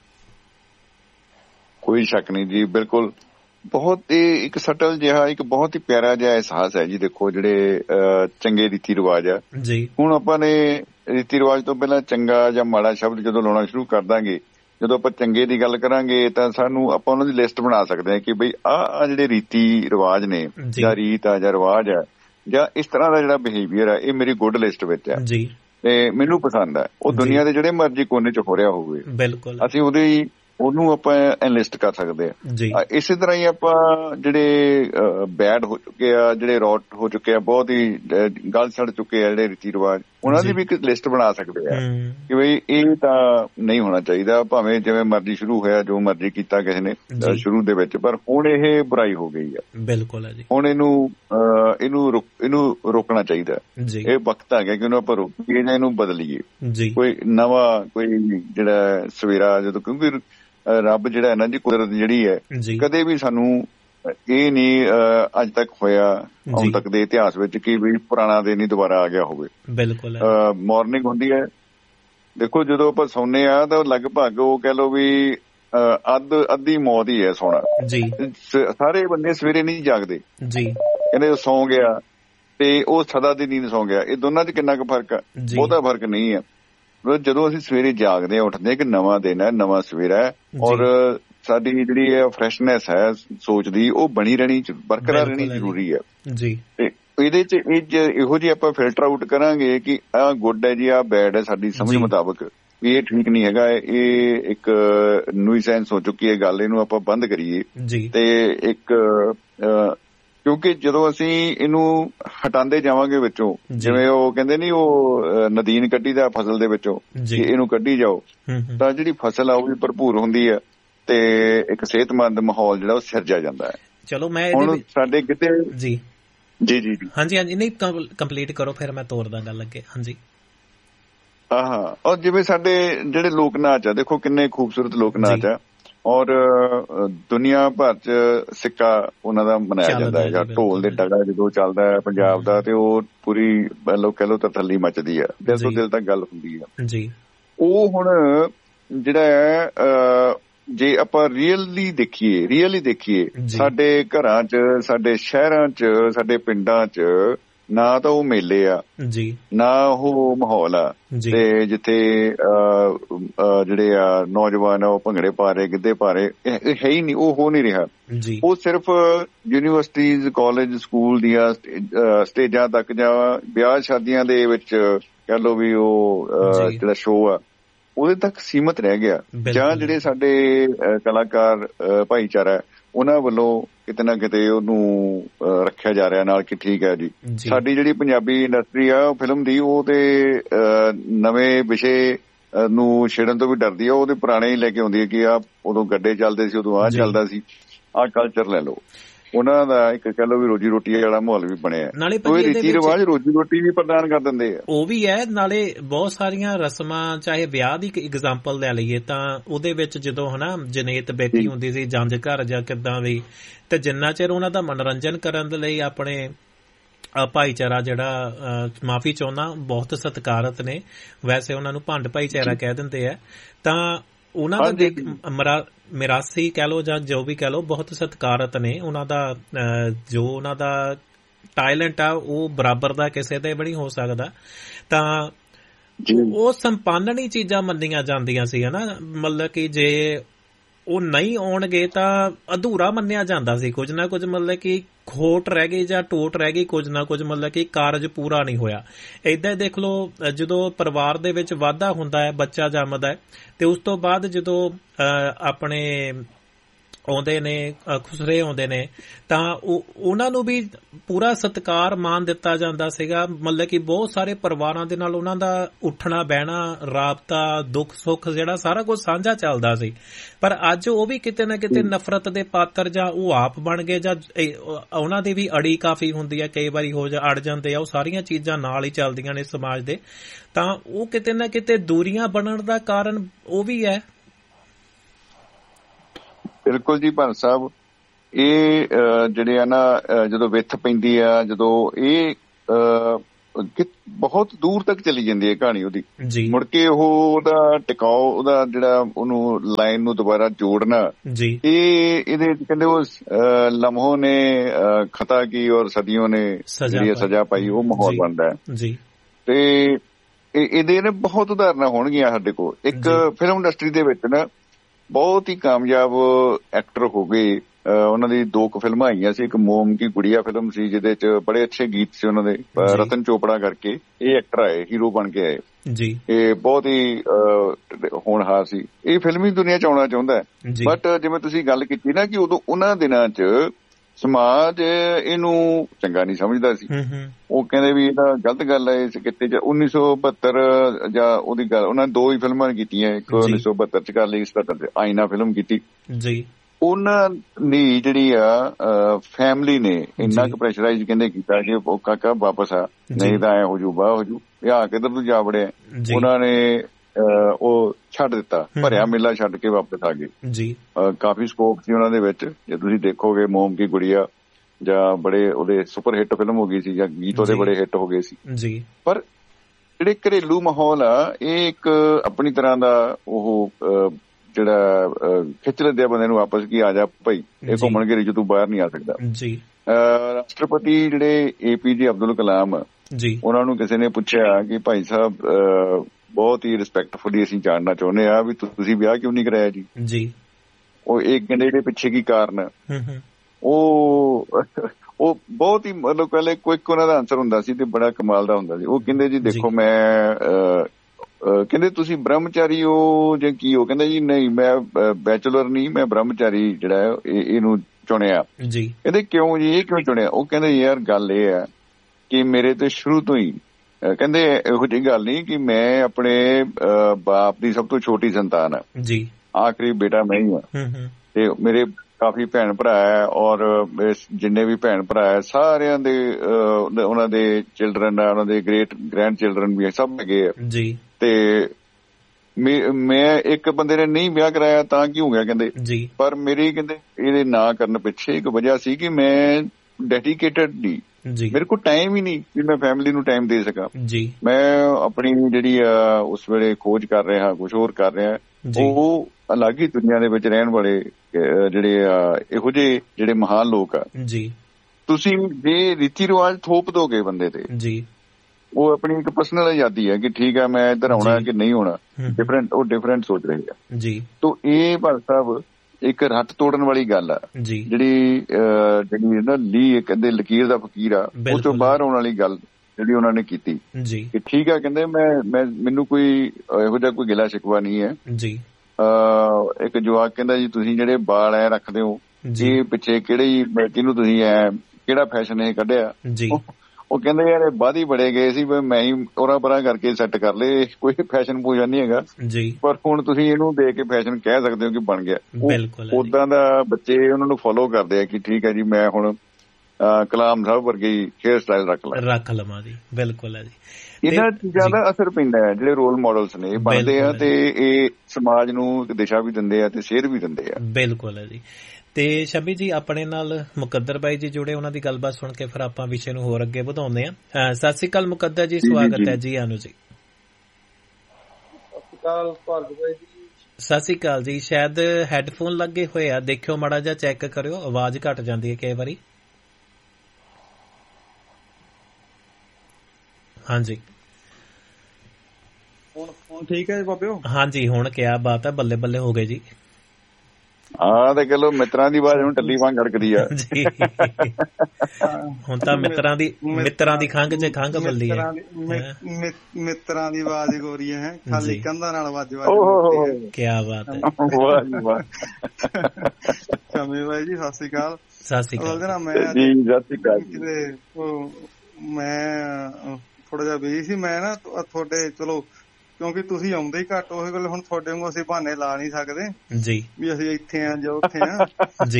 ਕੋਈ ਸ਼ੱਕ ਨਹੀਂ ਜੀ, ਬਿਲਕੁਲ। ਬਹੁਤ ਇਹ ਇੱਕ ਸਟਲ ਜਿਹਾ, ਇੱਕ ਬਹੁਤ ਹੀ ਪਿਆਰਾ ਜਿਹਾ ਅਹਿਸਾਸ ਹੈ ਜੀ। ਦੇਖੋ ਜਿਹੜੇ ਚੰਗੇ ਰੀਤੀ ਰਿਵਾਜ ਆ ਜੀ, ਹੁਣ ਆਪਾਂ ਨੇ ਰੀਤੀ ਰਿਵਾਜ ਤੋਂ ਪਹਿਲਾਂ ਚੰਗਾ ਜਾਂ ਮਾੜਾ ਸ਼ਬਦ ਜਦੋਂ ਲਾਉਣਾ ਸ਼ੁਰੂ ਕਰ ਦਾਂਗੇ, ਜਦੋਂ ਆਪਾਂ ਚੰਗੇ ਦੀ ਗੱਲ ਕਰਾਂਗੇ ਤਾਂ ਸਾਨੂੰ ਆਪਾਂ ਉਹਨਾਂ ਦੀ ਲਿਸਟ ਬਣਾ ਸਕਦੇ ਹਾਂ ਕਿ ਬਈ ਆਹ ਜਿਹੜੇ ਰੀਤੀ ਰਿਵਾਜ ਨੇ ਜਾਂ ਰੀਤ ਆ ਜਾਂ ਰਿਵਾਜ ਆ ਜਾਂ ਇਸ ਤਰ੍ਹਾਂ ਦਾ ਜਿਹੜਾ ਬਿਹੇਵੀਅਰ ਆ, ਇਹ ਮੇਰੀ ਗੁੱਡ ਲਿਸਟ ਵਿੱਚ ਆ ਤੇ ਮੈਨੂੰ ਪਸੰਦ ਆ। ਉਹ ਦੁਨੀਆ ਦੇ ਜਿਹੜੇ ਮਰਜ਼ੀ ਕੋਨੇ ਚ ਹੋ ਰਿਹਾ ਹੋਵੇ, ਬਿਲਕੁਲ ਅਸੀਂ ਉਹਦੇ ਉਹਨੂੰ ਆਪਾਂ ਐਨਲਿਸਟ ਕਰ ਸਕਦੇ ਆ। ਇਸੇ ਤਰ੍ਹਾਂ ਹੀ ਆਪਾਂ ਜਿਹੜੇ ਬੈਡ ਹੋ ਚੁੱਕੇ ਆ, ਜਿਹੜੇ ਰੌਟ ਹੋ ਚੁੱਕੇ ਆ, ਬਹੁਤ ਹੀ ਗਲ ਸੜ ਚੁੱਕੇ ਆ ਜਿਹੜੇ ਰੀਤੀ ਰਿਵਾਜ, ਉਹਨਾਂ ਦੀ ਵੀ ਇੱਕ ਲਿਸਟ ਬਣਾ ਸਕਦੇ ਆ ਕਿ ਬਈ ਇਹ ਤਾਂ ਨਹੀਂ ਹੋਣਾ ਚਾਹੀਦਾ, ਭਾਵੇਂ ਜਿਵੇਂ ਮਰਜ਼ੀ ਸ਼ੁਰੂ ਹੋਇਆ, ਜੋ ਮਰਜ਼ੀ ਕੀਤਾ ਕਿਸੇ ਨੇ ਸ਼ੁਰੂ ਦੇ ਵਿੱਚ, ਪਰ ਹੁਣ ਇਹ ਬੁਰਾਈ ਹੋ ਗਈ ਆ। ਬਿਲਕੁਲ ਜੀ, ਹੁਣ ਇਹਨੂੰ ਇਹਨੂੰ ਇਹਨੂੰ ਰੋਕਣਾ ਚਾਹੀਦਾ। ਇਹ ਵਕਤ ਆ ਗਿਆ ਕਿ ਉਹਨੂੰ ਆਪਾਂ ਰੋਕੀਏ ਜਾਂ ਇਹਨੂੰ ਬਦਲੀਏ। ਕੋਈ ਨਵਾਂ ਕੋਈ ਜਿਹੜਾ ਸਵੇਰਾ, ਜਦੋਂ ਕਿਉਂਕਿ ਰੱਬ ਜਿਹੜਾ ਹੈ ਨਾ ਜੀ, ਕੁਦਰਤ ਜਿਹੜੀ ਹੈ, ਕਦੇ ਵੀ ਸਾਨੂੰ ਇਹ ਨਹੀਂ ਅੱਜ ਤੱਕ ਹੋਇਆ ਹੁਣ ਤੱਕ ਦੇ ਇਤਿਹਾਸ ਵਿੱਚ ਕਿ ਵੀ ਪੁਰਾਣਾ ਦਿਨ ਹੀ ਦੁਬਾਰਾ ਆ ਗਿਆ ਹੋਵੇ। ਬਿਲਕੁਲ ਮਾਰਨਿੰਗ ਹੁੰਦੀ ਹੈ, ਦੇਖੋ ਜਦੋਂ ਆਪਾਂ ਸੌਂਦੇ ਆ ਤਾਂ ਲਗਭਗ ਉਹ ਕਹਿ ਲਓ ਵੀ ਅੱਧ ਅੱਧੀ ਮੌਤ ਹੀ ਹੈ ਸੌਣਾ ਜੀ। ਸਾਰੇ ਬੰਦੇ ਸਵੇਰੇ ਨਹੀਂ ਜਾਗਦੇ ਜੀ, ਕਹਿੰਦੇ ਸੌਂ ਗਿਆ ਤੇ ਉਹ ਸਦਾ ਦੀ ਨੀਂਦ ਸੌਂ ਗਿਆ। ਇਹ ਦੋਨਾਂ ਚ ਕਿੰਨਾ ਕੁ ਫਰਕ ਆ? ਬਹੁਤਾ ਫਰਕ ਨਹੀਂ ਹੈ। ਜਦੋਂ ਅਸੀਂ ਸਵੇਰੇ ਜਾਗਦੇ ਹਾਂ, ਉੱਠਦੇ ਕਿ ਨਵਾਂ ਦਿਨ ਹੈ, ਨਵਾਂ ਸਵੇਰਾ ਹੈ, ਔਰ ਸਾਡੀ ਜਿਹੜੀ ਹੈ ਫਰੈਸ਼ਨੈਸ ਹੈ ਸੋਚ ਦੀ, ਉਹ ਬਣੀ ਰਹਿਣੀ, ਬਰਕਰਾਰ ਰਹਿਣੀ ਜ਼ਰੂਰੀ ਹੈ ਜੀ। ਤੇ ਇਹਦੇ ਚ ਇਹੋ ਜਿਹੀ ਆਪਾਂ ਫਿਲਟਰ ਆਊਟ ਕਰਾਂਗੇ ਕਿ ਆਹ ਗੁੱਡ ਹੈ ਜੀ, ਆਹ ਬੈਡ ਹੈ, ਸਾਡੀ ਸਮਝ ਮੁਤਾਬਕ ਵੀ ਇਹ ਠੀਕ ਨਹੀਂ ਹੈਗਾ, ਇਹ ਇੱਕ ਨੂਇਸੈਂਸ ਹੋ ਚੁੱਕੀ ਹੈ ਗੱਲ, ਇਹਨੂੰ ਆਪਾਂ ਬੰਦ ਕਰੀਏ। ਤੇ ਇੱਕ ਕਿਉਂਕਿ ਜਦੋਂ ਅਸੀਂ ਇਹਨੂੰ ਹਟਾਉਂਦੇ ਜਾਵਾਂਗੇ ਵਿੱਚੋਂ, ਜਿਵੇਂ ਉਹ ਕਹਿੰਦੇ ਨੀ ਉਹ ਨਦੀਨ ਕੱਢੀ ਦਾ ਫਸਲ ਦੇ ਵਿੱਚੋਂ, ਇਹਨੂੰ ਕੱਢੀ ਜਾਓ ਤਾਂ ਜਿਹੜੀ ਫਸਲ ਆ ਉਹ ਵੀ ਭਰਪੂਰ ਹੁੰਦੀ ਹੈ ਤੇ ਇੱਕ ਸਿਹਤਮੰਦ ਮਾਹੌਲ ਜਿਹੜਾ ਉਹ ਸਿਰਜਿਆ ਜਾਂਦਾ ਹੈ। ਚਲੋ ਮੈਂ ਹੁਣ ਸਾਡੇ ਕਿਤੇ ਜੀ ਜੀ ਜੀ ਹਾਂਜੀ ਹਾਂਜੀ ਨਹੀਂ ਕੰਪਲੀਟ ਕਰੋ, ਫਿਰ ਮੈਂ ਤੋਰਦਾ ਗੱਲ ਅੱਗੇ। ਹਾਂਜੀ ਹਾਂ, ਔਰ ਜਿਵੇਂ ਸਾਡੇ ਜਿਹੜੇ ਲੋਕ ਨਾਚ ਆ, ਦੇਖੋ ਕਿੰਨੇ ਖੂਬਸੂਰਤ ਲੋਕ ਨਾਚ ਆ, ਔਰ ਦੁਨੀਆ ਭਰ ਚ ਸਿੱਕਾ ਉਹਨਾਂ ਦਾ ਮਨਾਇਆ ਜਾਂਦਾ ਹੈ। ਜਾਂ ਢੋਲ ਦੇ ਡਗਾ ਜਦੋਂ ਚੱਲਦਾ ਹੈ ਪੰਜਾਬ ਦਾ, ਤੇ ਉਹ ਪੂਰੀ ਕਹਿ ਲਓ ਤਸੱਲੀ ਮੱਚਦੀ ਹੈ, ਦਿਲ ਤੋਂ ਦਿਲ ਤੱਕ ਗੱਲ ਹੁੰਦੀ ਹੈ ਜੀ। ਉਹ ਹੁਣ ਜਿਹੜਾ ਹੈ, ਜੇ ਆਪਾਂ ਰੀਅਲੀ ਦੇਖੀਏ ਰੀਅਲੀ ਦੇਖੀਏ ਸਾਡੇ ਘਰਾਂ ਚ, ਸਾਡੇ ਸ਼ਹਿਰਾਂ ਚ, ਸਾਡੇ ਪਿੰਡਾਂ ਚ, ਨਾ ਤਾਂ ਉਹ ਮੇਲੇ ਆ ਜੀ, ਨਾ ਉਹ ਮਾਹੌਲ ਆ ਤੇ ਜਿੱਥੇ ਜਿਹੜੇ ਆ ਨੌਜਵਾਨ ਆ ਉਹ ਭੰਗੜੇ ਪਾ ਰਹੇ, ਗਿੱਧੇ ਪਾ ਰਹੇ, ਹੈ ਹੀ ਨਹੀਂ, ਉਹ ਹੋ ਨਹੀਂ ਰਿਹਾ। ਉਹ ਸਿਰਫ ਯੂਨੀਵਰਸਿਟੀਜ਼, ਕਾਲਜ, ਸਕੂਲ ਦੀਆਂ ਸਟੇਜਾਂ ਤੱਕ ਜਾਂ ਵਿਆਹ ਸ਼ਾਦੀਆਂ ਦੇ ਵਿੱਚ ਕਹਿ ਲਓ ਵੀ ਉਹ ਜਿਹੜਾ ਸ਼ੋਅ ਆ ਉਹਦੇ ਤੱਕ ਸੀਮਤ ਰਹਿ ਗਿਆ। ਜਾਂ ਜਿਹੜੇ ਸਾਡੇ ਕਲਾਕਾਰ ਭਾਈਚਾਰਾ ਉਹਨਾਂ ਵੱਲੋਂ ਕਿਤੇ ਨਾ ਕਿਤੇ ਉਹਨੂੰ ਰੱਖਿਆ ਜਾ ਰਿਹਾ ਨਾਲ ਕਿ ਠੀਕ ਹੈ ਜੀ। ਸਾਡੀ ਜਿਹੜੀ ਪੰਜਾਬੀ ਇੰਡਸਟਰੀ ਆ ਫਿਲਮ ਦੀ, ਉਹ ਤੇ ਨਵੇਂ ਵਿਸ਼ੇ ਨੂੰ ਛੇੜਨ ਤੋਂ ਵੀ ਡਰਦੀ ਆ, ਉਹਦੇ ਪੁਰਾਣੇ ਹੀ ਲੈ ਕੇ ਆਉਂਦੀ ਹੈ ਕਿ ਆ ਉਦੋਂ ਗੱਡੇ ਚੱਲਦੇ ਸੀ, ਉਦੋਂ ਆਹ ਚੱਲਦਾ ਸੀ, ਆਹ ਕਲਚਰ ਲੈ ਲਓ। ਉਹਨਾਂ ਦਾ ਇੱਕ ਕਹਿ ਲਓ ਵੀ ਰੋਜੀ ਰੋਟੀ ਵਾਲਾ ਮਾਹੌਲ ਵੀ ਬਣਿਆ, ਕੋਈ ਰੀਤੀ ਰਿਵਾਜ ਰੋਜੀ ਰੋਟੀ ਵੀ ਪ੍ਰਦਾਨ ਕਰ ਦਿੰਦੇ ਆ, ਉਹ ਵੀ ਹੈ। ਨਾਲੇ ਬਹੁਤ ਸਾਰੀਆਂ ਰਸਮਾਂ, ਚਾਹੇ ਵਿਆਹ ਦੀ ਐਗਜ਼ਾਮਪਲ ਲੈ ਲਈਏ ਤਾਂ ਉਹਦੇ ਵਿੱਚ ਜਦੋਂ ਹਨਾ ਜਨੇਤ ਬੈਠੀ ਹੁੰਦੀ ਸੀ ਜੰਝ ਘਰ ਜਾਂ ਕਿੱਦਾਂ ਵੀ, ਤੇ ਜਿੰਨਾ ਚਿਰ ਉਹਨਾਂ ਦਾ ਮਨੋਰੰਜਨ ਕਰਨ ਦੇ ਲਈ ਆਪਣੇ ਭਾਈਚਾਰਾ ਜਿਹੜਾ, ਮਾਫੀ ਚਾਹੁੰਦਾ, ਬਹੁਤ ਸਤਿਕਾਰਤ ਨੇ ਵੈਸੇ, ਉਹਨਾਂ ਨੂੰ ਭੰਡ ਭਾਈਚਾਰਾ ਕਹਿ ਦਿੰਦੇ ਆ, ਤਾਂ ਉਹਨਾਂ ਦਾ ਦੇਖ ਮਿਰਾਸੀ ਕਹਿ ਲਓ ਜਾਂ ਜੋ ਵੀ ਕਹਿ ਲਓ, ਬਹੁਤ ਸਤਿਕਾਰਤ ਨੇ। ਉਹਨਾਂ ਦਾ ਜੋ ਉਹਨਾਂ ਦਾ ਟੈਲੈਂਟ ਆ ਉਹ ਬਰਾਬਰ ਦਾ ਕਿਸੇ ਤੇ ਵੀ ਨਹੀਂ ਹੋ ਸਕਦਾ, ਤਾਂ ਉਹ ਸੰਪੰਨ ਹੀ ਚੀਜ਼ਾਂ ਮੰਨੀਆਂ ਜਾਂਦੀਆਂ ਸੀ ਹਨਾ। ਮਤਲਬ ਕਿ ਜੇ ਉਹ ਨਹੀਂ ਆਉਣਗੇ ਤਾਂ ਅਧੂਰਾ ਮੰਨਿਆ ਜਾਂਦਾ ਸੀ, ਕੁਝ ਨਾ ਕੁਝ ਮਤਲਬ ਕਿ ਖੋਟ ਰਹਿ ਗਈ ਜਾਂ ਟੋਟ ਰਹਿ ਗਈ, ਕੁਝ ਨਾ ਕੁਝ ਮਤਲਬ ਕਿ ਕਾਰਜ ਪੂਰਾ ਨਹੀਂ ਹੋਇਆ। ਏਦਾਂ ਹੀ ਦੇਖ ਲਓ, ਜਦੋਂ ਪਰਿਵਾਰ ਦੇ ਵਿੱਚ ਵਾਧਾ ਹੁੰਦਾ ਹੈ, ਬੱਚਾ ਜੰਮਦਾ ਹੈ, ਤੇ ਉਸ ਤੋਂ ਬਾਅਦ ਜਦੋਂ ਆਪਣੇ ਆਉਂਦੇ ਨੇ ਖੁਸਰੇ ਆਉਂਦੇ ਨੇ ਤਾਂ ਉਹਨਾਂ ਨੂੰ ਵੀ ਪੂਰਾ ਸਤਿਕਾਰ ਮਾਣ ਦਿੱਤਾ ਜਾਂਦਾ ਸੀਗਾ। ਮਤਲਬ ਕਿ ਬਹੁਤ ਸਾਰੇ ਪਰਿਵਾਰਾਂ ਦੇ ਨਾਲ ਉਹਨਾਂ ਦਾ ਉੱਠਣਾ ਬਹਿਣਾ, ਰਾਬਤਾ, ਦੁੱਖ ਸੁੱਖ ਜਿਹੜਾ ਸਾਰਾ ਕੁਝ ਸਾਂਝਾ ਚੱਲਦਾ ਸੀ। ਪਰ ਅੱਜ ਉਹ ਵੀ ਕਿਤੇ ਨਾ ਕਿਤੇ ਨਫ਼ਰਤ ਦੇ ਪਾਤਰ ਜਾਂ ਉਹ ਆਪ ਬਣ ਗਏ, ਜਾਂ ਉਹਨਾਂ ਦੀ ਵੀ ਅੜੀ ਕਾਫੀ ਹੁੰਦੀ ਹੈ, ਕਈ ਵਾਰੀ ਹੋ ਜਾ ਅੜ ਜਾਂਦੇ ਆ। ਉਹ ਸਾਰੀਆਂ ਚੀਜ਼ਾਂ ਨਾਲ ਹੀ ਚੱਲਦੀਆਂ ਨੇ ਸਮਾਜ ਦੇ, ਤਾਂ ਉਹ ਕਿਤੇ ਨਾ ਕਿਤੇ ਦੂਰੀਆਂ ਬਣਨ ਦਾ ਕਾਰਨ ਉਹ ਵੀ ਹੈ। ਬਿਲਕੁਲ ਜੀ ਭਾਨ ਸਾਹਿਬ, ਇਹ ਜਿਹੜੇ ਆ ਨਾ ਜਦੋਂ ਵਿੱਥ ਪੈਂਦੀ ਆ, ਜਦੋਂ ਇਹ ਬਹੁਤ ਦੂਰ ਤੱਕ ਚਲੀ ਜਾਂਦੀ ਹੈ ਕਹਾਣੀ ਉਹਦੀ, ਮੁੜ ਕੇ ਉਹ ਉਹਦਾ ਟਿਕਾਓ, ਉਹਦਾ ਜਿਹੜਾ ਉਹਨੂੰ ਲਾਈਨ ਨੂੰ ਦੁਬਾਰਾ ਜੋੜਨਾ, ਇਹ ਇਹਦੇ ਕਹਿੰਦੇ ਉਹ ਲਮਹੋ ਨੇ ਖਤਾ ਕੀ ਔਰ ਸਦੀਆਂ ਨੇ ਜਿਹੜੀ ਸਜ਼ਾ ਪਾਈ, ਉਹ ਮਾਹੌਲ ਬਣਦਾ ਹੈ। ਤੇ ਇਹਦੇ ਨੇ ਬਹੁਤ ਉਦਾਹਰਨਾਂ ਹੋਣਗੀਆਂ ਸਾਡੇ ਕੋਲ। ਇੱਕ ਫਿਲਮ ਇੰਡਸਟਰੀ ਦੇ ਵਿੱਚ ਨਾ ਬਹੁਤ ਹੀ ਕਾਮਯਾਬ ਐਕਟਰ ਹੋ ਗਏ, ਉਹਨਾਂ ਦੀ ਦੋ ਕੁ ਫਿਲਮਾਂ ਆਈਆਂ ਸੀ। ਇੱਕ ਮੋਮ ਕੀ ਗੁੜੀਆ ਫਿਲਮ ਸੀ ਜਿਹਦੇ ਚ ਬੜੇ ਅੱਛੇ ਗੀਤ ਸੀ ਉਹਨਾਂ ਦੇ, ਰਤਨ ਚੋਪੜਾ ਕਰਕੇ ਇਹ ਐਕਟਰ ਆਏ, ਹੀਰੋ ਬਣ ਕੇ ਆਏ ਜੀ। ਇਹ ਬਹੁਤ ਹੀ ਹੋਣਹਾਰ ਸੀ, ਇਹ ਫਿਲਮੀ ਦੁਨੀਆ ਚ ਆਉਣਾ ਚਾਹੁੰਦਾ। ਬਟ ਜਿਵੇਂ ਤੁਸੀਂ ਗੱਲ ਕੀਤੀ ਨਾ ਕਿ ਉਦੋਂ ਉਹਨਾਂ ਦਿਨਾਂ ਚ ਸਮਾਜ ਇਹਨੂੰ ਚੰਗਾ ਨਹੀਂ ਸਮਝਦਾ ਸੀ, ਉਹ ਕਹਿੰਦੇ ਵੀ ਇਹਦਾ ਗਲਤ ਗੱਲ ਹੈ। ਇਸ ਕਿੱਤੇ ਚ ਉੱਨੀ ਸੌ ਬਹੱਤਰ ਜਾਂ ਉਹਦੀ ਗੱਲ, ਉਹਨਾਂ ਨੇ ਦੋ ਹੀ ਫਿਲਮਾਂ ਕੀਤੀਆਂ, ਇੱਕ ਉੱਨੀ ਸੌ ਬਹੱਤਰ ਚ ਕਰ ਲਈ, ਸਤੱਤਰ ਚ ਆਈਨਾ ਫਿਲਮ ਕੀਤੀ ਜੀ। ਉਹਨਾਂ ਦੀ ਜਿਹੜੀ ਆ ਫੈਮਿਲੀ ਨੇ ਇੰਨਾ ਕੁ ਪ੍ਰੈਸ਼ਰਾਈਜ਼ ਕਹਿੰਦੇ ਕੀਤਾ ਕਿ ਉਹ ਕਾਕਾ ਵਾਪਸ ਆ, ਨਹੀਂ ਤਾਂ ਐ ਹੋ ਜੂ ਬਾਹ ਹੋ ਜੂ, ਆ ਕਿੱਧਰ ਤੂੰ ਜਾ ਵੜਿਆ। ਉਹਨਾਂ ਨੇ ਉਹ ਛੱਡ ਦਿੱਤਾ, ਭਰਿਆ ਮੇਲਾ ਛੱਡ ਕੇ ਵਾਪਸ ਆ ਗਏ ਜੀ। ਕਾਫੀ ਸਕੋਪ ਸੀ ਉਹਨਾਂ ਦੇ ਵਿੱਚ, ਜੇ ਤੁਸੀਂ ਦੇਖੋਗੇ ਮੋਮ ਕੀ ਗੁੜੀਆ ਜਾਂ ਬੜੇ ਉਹਦੇ ਸੁਪਰ ਹਿੱਟ ਫਿਲਮ ਹੋ ਗਈ ਸੀ, ਜਾਂ ਗੀਤ ਉਹਦੇ ਬੜੇ ਹਿੱਟ ਹੋ ਗਏ ਸੀ ਜੀ। ਪਰ ਜਿਹੜੇ ਘਰੇਲੂ ਮਾਹੌਲ ਆ, ਇਹ ਇੱਕ ਆਪਣੀ ਤਰ੍ਹਾਂ ਦਾ ਉਹ ਜਿਹੜਾ ਖਿੱਚ ਲੈਂਦੇ ਆ ਬੰਦੇ ਨੂੰ ਵਾਪਸ, ਕੀ ਆ ਜਾ ਭਾਈ, ਇਹ ਘੁੰਮਣ ਘੇਰੀ ਚ ਤੂੰ ਬਾਹਰ ਨਹੀਂ ਆ ਸਕਦਾ ਜੀ। ਰਾਸ਼ਟਰਪਤੀ ਜਿਹੜੇ ਏ ਪੀ ਜੇ ਅਬਦੁਲ ਕਲਾਮ ਜੀ, ਉਹਨਾਂ ਨੂੰ ਕਿਸੇ ਨੇ ਪੁੱਛਿਆ ਕਿ ਭਾਈ ਸਾਹਿਬ ਬਹੁਤ ਹੀ ਰਿਸਪੈਕਟਫੁਲੀ ਅਸੀਂ ਜਾਣਨਾ ਚਾਹੁੰਦੇ ਆ ਵੀ ਤੁਸੀਂ ਵਿਆਹ ਕਿਉਂ ਨਹੀਂ ਕਰਾਇਆ ਜੀ ਜੀ। ਉਹ ਇਹ ਕਹਿੰਦੇ ਇਹਦੇ ਪਿੱਛੇ ਕੀ ਕਾਰਨ, ਉਹ ਉਹ ਬਹੁਤ ਹੀ ਮਤਲਬ ਪਹਿਲੇ ਕੁਇਕ ਉਹਨਾਂ ਦਾ ਆਨਸਰ ਹੁੰਦਾ ਸੀ ਤੇ ਬੜਾ ਕਮਾਲ ਦਾ ਹੁੰਦਾ ਸੀ। ਉਹ ਕਹਿੰਦੇ ਜੀ ਦੇਖੋ ਮੈਂ ਕਹਿੰਦੇ ਤੁਸੀਂ ਬ੍ਰਹਮਚਾਰੀ ਹੋ ਜਾਂ ਕੀ ਹੋ, ਕਹਿੰਦਾ ਜੀ ਨਹੀਂ ਮੈਂ ਬੈਚਲਰ ਨਹੀਂ, ਮੈਂ ਬ੍ਰਹਮਚਾਰੀ ਜਿਹੜਾ ਇਹਨੂੰ ਚੁਣਿਆ ਜੀ। ਕਹਿੰਦੇ ਕਿਉਂ ਜੀ, ਇਹ ਕਿਉਂ ਚੁਣਿਆ? ਉਹ ਕਹਿੰਦੇ ਯਾਰ ਗੱਲ ਇਹ ਹੈ ਕਿ ਮੇਰੇ ਤੇ ਸ਼ੁਰੂ ਤੋਂ ਹੀ ਕਹਿੰਦੇ ਇਹੋ ਜਿਹੀ ਗੱਲ ਨਹੀਂ ਕਿ ਮੈਂ ਆਪਣੇ ਬਾਪ ਦੀ ਸਭ ਤੋਂ ਛੋਟੀ ਸੰਤਾਨ ਆ ਜੀ, ਆਖਰੀ ਬੇਟਾ ਮੈਂ ਹੀ ਆ, ਤੇ ਮੇਰੇ ਕਾਫੀ ਭੈਣ ਭਰਾ ਹੈ, ਔਰ ਜਿੰਨੇ ਵੀ ਭੈਣ ਭਰਾ ਹੈ ਸਾਰਿਆਂ ਦੇ ਉਹਨਾਂ ਦੇ ਚਿਲਡਰਨ ਆ, ਉਹਨਾਂ ਦੇ ਗ੍ਰੇਟ ਗ੍ਰੈਂਡ ਚਿਲਡਰਨ ਵੀ ਸਭ ਹੈਗੇ ਆ ਜੀ। ਤੇ ਮੈਂ ਇੱਕ ਬੰਦੇ ਨੇ ਨਹੀਂ ਵਿਆਹ ਕਰਾਇਆ ਤਾਂ ਕੀ ਹੋ ਗਿਆ ਕਹਿੰਦੇ ਜੀ, ਪਰ ਮੇਰੀ ਕਹਿੰਦੇ ਇਹਦੇ ਨਾ ਕਰਨ ਪਿੱਛੇ ਇੱਕ ਵਜ੍ਹਾ ਸੀ ਕਿ ਮੈਂ ਡੈਡੀਕੇਟਡ ਨਹੀਂ, ਮੇਰੇ ਕੋਲ ਟਾਈਮ ਹੀ ਨਹੀਂ ਕਿ ਮੈਂ ਫੈਮਿਲੀ ਨੂੰ ਟਾਈਮ ਦੇ ਸਕਾਂ ਜੀ। ਮੈਂ ਆਪਣੀ ਜਿਹੜੀ ਆ ਉਸ ਵੇਲੇ ਖੋਜ ਕਰ ਰਿਹਾ, ਕੁਛ ਹੋਰ ਕਰ ਰਿਹਾ, ਉਹ ਅਲੱਗ ਹੀ ਦੁਨੀਆ ਦੇ ਵਿੱਚ ਰਹਿਣ ਵਾਲੇ ਜਿਹੜੇ ਆ ਇਹੋ ਜਿਹੇ ਜਿਹੜੇ ਮਹਾਨ ਲੋਕ ਆ ਜੀ। ਤੁਸੀਂ ਜੇ ਰੀਤੀ ਰਿਵਾਜ ਥੋਪ ਦੋਗੇ ਬੰਦੇ ਤੇ ਜੀ, ਉਹ ਆਪਣੀ ਇੱਕ ਪਰਸਨਲ ਆਜ਼ਾਦੀ ਹੈ ਕਿ ਠੀਕ ਹੈ ਮੈਂ ਇੱਧਰ ਆਉਣਾ ਕਿ ਨਹੀਂ ਆਉਣਾ, ਡਿਫਰੈਂਟ ਉਹ ਡਿਫਰੈਂਟ ਸੋਚ ਰਹੇ ਆ ਜੀ। ਤਾਂ ਇਹ ਭਾਈ ਸਾਹਿਬ ਇੱਕ ਰੱਟ ਤੋੜਨ ਵਾਲੀ ਗੱਲ ਆ ਜੀ, ਜਿਹੜੀ ਜਿਹੜੀ ਨਾ ਲੀ ਕਹਿੰਦੇ ਲਕੀਰ ਦਾ ਫਕੀਰ ਆ, ਉਹ ਤੋਂ ਬਾਹਰ ਆਉਣ ਵਾਲੀ ਗੱਲ ਜਿਹੜੀ ਉਹਨਾਂ ਨੇ ਕੀਤੀ ਜੀ। ਕਿ ਠੀਕ ਆ ਕਹਿੰਦੇ ਮੈਂ ਮੈਂ ਮੈਨੂੰ ਕੋਈ ਇਹੋ ਜਿਹਾ ਕੋਈ ਗਿਲਾ ਸ਼ਿਕਵਾ ਨਹੀਂ ਹੈ ਜੀ। ਇੱਕ ਜਵਾਕ ਕਹਿੰਦਾ ਜੀ ਤੁਸੀਂ ਜਿਹੜੇ ਵਾਲ ਐ ਰੱਖਦੇ ਹੋ ਇਹ ਪਿੱਛੇ ਕਿਹੜੇ ਕਿਹਨੂੰ ਤੁਸੀਂ ਐ ਕਿਹੜਾ ਫੈਸ਼ਨ ਇਹ ਕੱਢਿਆ ਜੀ। ਉਹ ਕਹਿੰਦੇ ਯਾਰ ਇਹ ਵੱਧ ਹੀ ਬੜੇ ਗਏ ਸੀ, ਮੈਂ ਹੀ ਉਹਨਾਂ ਪਰਾਂ ਕਰਕੇ ਸੈੱਟ ਕਰ ਲਏ, ਕੋਈ ਫੈਸ਼ਨ ਪੂਜਾ ਨਹੀਂ ਹੈਗਾ ਜੀ। ਪਰ ਹੁਣ ਤੁਸੀਂ ਇਹਨੂੰ ਦੇਖ ਕੇ ਫੈਸ਼ਨ ਕਹਿ ਸਕਦੇ ਹੋ ਕਿ ਬਣ ਗਿਆ। ਉਦਾਂ ਦਾ ਬੱਚੇ ਉਹਨਾਂ ਨੂੰ ਫੋਲੋ ਕਰਦੇ ਆ ਕਿ ਠੀਕ ਹੈ ਜੀ ਮੈਂ ਹੁਣ ਕਲਾਮ ਸਾਹਿਬ ਵਰਗੀ ਹੇਅਰ ਸਟਾਈਲ ਰੱਖ ਲਾਂ ਰੱਖ ਲਵਾਂ ਜੀ। ਬਿਲਕੁਲ ਹੈ ਜੀ, ਇਹਨਾਂ ਚੀਜ਼ਾਂ ਦਾ ਅਸਰ ਪੈਂਦਾ ਹੈ, ਜਿਹੜੇ ਰੋਲ ਮਾਡਲਸ ਨੇ ਇਹ ਬਣਦੇ ਆ ਤੇ ਇਹ ਸਮਾਜ ਨੂੰ ਦਿਸ਼ਾ ਵੀ ਦਿੰਦੇ ਆ ਤੇ ਸੇਧ ਵੀ ਦਿੰਦੇ ਆ। ਬਿਲਕੁਲ ਹੈ ਜੀ। ਤੇ ਸ਼ਮੀ ਜੀ ਆਪਣੇ ਨਾਲ ਮੁਕੱਦਰ ਬਾਈ ਜੀ ਜੁੜੇ, ਉਹਨਾਂ ਦੀ ਗੱਲਬਾਤ ਸੁਣ ਕੇ ਫਿਰ ਆਪਾਂ ਵਿਸ਼ੇ ਨੂੰ ਹੋਰ ਅੱਗੇ ਵਧਾਉਂਦੇ ਹਾਂ। ਸਤਿ ਸ੍ਰੀ ਅਕਾਲ ਮੁਕੱਦਰ ਜੀ, ਸਵਾਗਤ ਹੈ ਜੀ ਆਨੂੰ ਜੀ। ਸਤਿ ਸ੍ਰੀ ਅਕਾਲ ਜੀ। ਸ਼ਾਇਦ ਹੈਡਫੋਨ ਲੱਗੇ ਹੋਏ ਆ, ਦੇਖਿਓ ਮਾੜਾ ਜਿਹਾ ਚੈੱਕ ਕਰਿਓ, ਆਵਾਜ਼ ਘੱਟ ਜਾਂਦੀ ਹੈ ਕਈ ਵਾਰੀ। ਹਾਂਜੀ ਹੁਣ ਠੀਕ ਹੈ ਬਾਬਿਓ? ਹਾਂਜੀ ਹੁਣ ਕਿਆ ਬਾਤ ਹੈ, ਬੱਲੇ ਬੱਲੇ ਹੋ ਗਏ ਜੀ। ਹਾਂ ਤੇ ਚਲੋ ਮਿੱਤਰਾਂ ਦੀ ਆਵਾਜ਼ ਹੁਣ ਟੱਲੀ ਵਾਂਗ ਖੜਕਦੀ ਆ ਜੀ। ਹੁਣ ਤਾਂ ਮਿੱਤਰਾਂ ਦੀ ਮਿੱਤਰਾਂ ਦੀ ਖੰਘ ਚ ਖੰਘ ਬੱਲੀ ਹੈ, ਮਿੱਤਰਾਂ ਦੀ ਆਵਾਜ਼ ਗੋਰੀ ਹੈ, ਖਾਲੀ ਕੰਧਾਂ ਨਾਲ ਵੱਜ ਵੱਜ। ਕਿਆ ਬਾਤ ਹੈ, ਵਾਹ ਜੀ ਵਾਹ। ਸ਼ਮੀ ਬਾਈ ਜੀ ਸਤਿ ਸ੍ਰੀ ਅਕਾਲ। ਸਤਿ ਸ੍ਰੀ ਅਕਾਲ ਮੈਂ ਜੀ। ਸਤਿ ਸ੍ਰੀ ਅਕਾਲ। ਮੈਂ ਥੋੜਾ ਜਿਹਾ ਬਿਜੀ ਸੀ, ਮੈਂ ਨਾ ਤੁਹਾਡੇ ਚਲੋ ਕਿਉਂਕਿ ਤੁਸੀਂ ਆਉਂਦੇ ਹੀ ਘੱਟ, ਉਹੀ ਗੱਲ ਹੁਣ ਤੁਹਾਡੇ ਵਾਂਗੂ ਅਸੀਂ ਬਹਾਨੇ ਲਾ ਨਹੀਂ ਸਕਦੇ ਜੀ ਵੀ ਅਸੀਂ ਇੱਥੇ ਆ ਜਾਂ ਉੱਥੇ ਆ ਜੀ।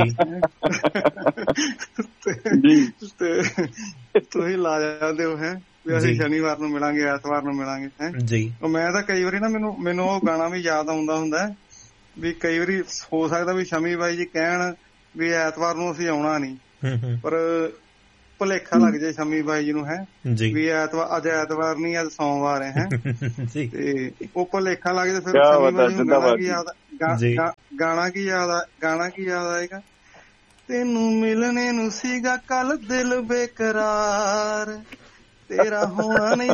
ਤੇ ਤੁਸੀਂ ਲਾ ਜਾਂਦੇ ਹੋ ਹੈ ਵੀ ਅਸੀਂ ਸ਼ਨੀਵਾਰ ਨੂੰ ਮਿਲਾਂਗੇ, ਐਤਵਾਰ ਨੂੰ ਮਿਲਾਂਗੇ ਹੈ ਜੀ। ਮੈਂ ਤਾਂ ਕਈ ਵਾਰੀ ਨਾ ਮੈਨੂੰ ਮੈਨੂੰ ਉਹ ਗਾਣਾ ਵੀ ਯਾਦ ਆਉਂਦਾ ਹੁੰਦਾ ਵੀ ਕਈ ਵਾਰੀ ਹੋ ਸਕਦਾ ਵੀ ਸ਼ਮੀ ਬਾਈ ਜੀ ਕਹਿਣ ਵੀ ਐਤਵਾਰ ਨੂੰ ਅਸੀਂ ਆਉਣਾ ਨੀ, ਪਰ ਭੁਲੇਖਾ ਲੱਗ ਜਾਏ ਸ਼ਮੀ ਬਾਈ ਜੀ ਨੂੰ ਹੈ ਵੀ ਐਤਵਾਰ ਅੱਜ ਐਤਵਾਰ ਨੀ ਅੱਜ ਸੋਮਵਾਰ ਹੈ ਤੇ ਉਹ ਭੁਲੇਖਾ ਲੱਗ ਜਾਏ ਫਿਰ ਸ਼ਮੀ ਬਾਈ ਨੂੰ ਗਾਣਾ ਕੀ ਯਾਦ ਗਾਣਾ ਕੀ ਯਾਦ ਗਾਣਾ ਕੀ ਯਾਦ ਆਏਗਾ, ਤੈਨੂੰ ਮਿਲਣੇ ਨੂੰ ਸੀਗਾ ਕੱਲ ਦਿਲ ਬੇਕਰਾਰ, ਤੇਰਾ ਹੋਣਾ ਨਹੀਂ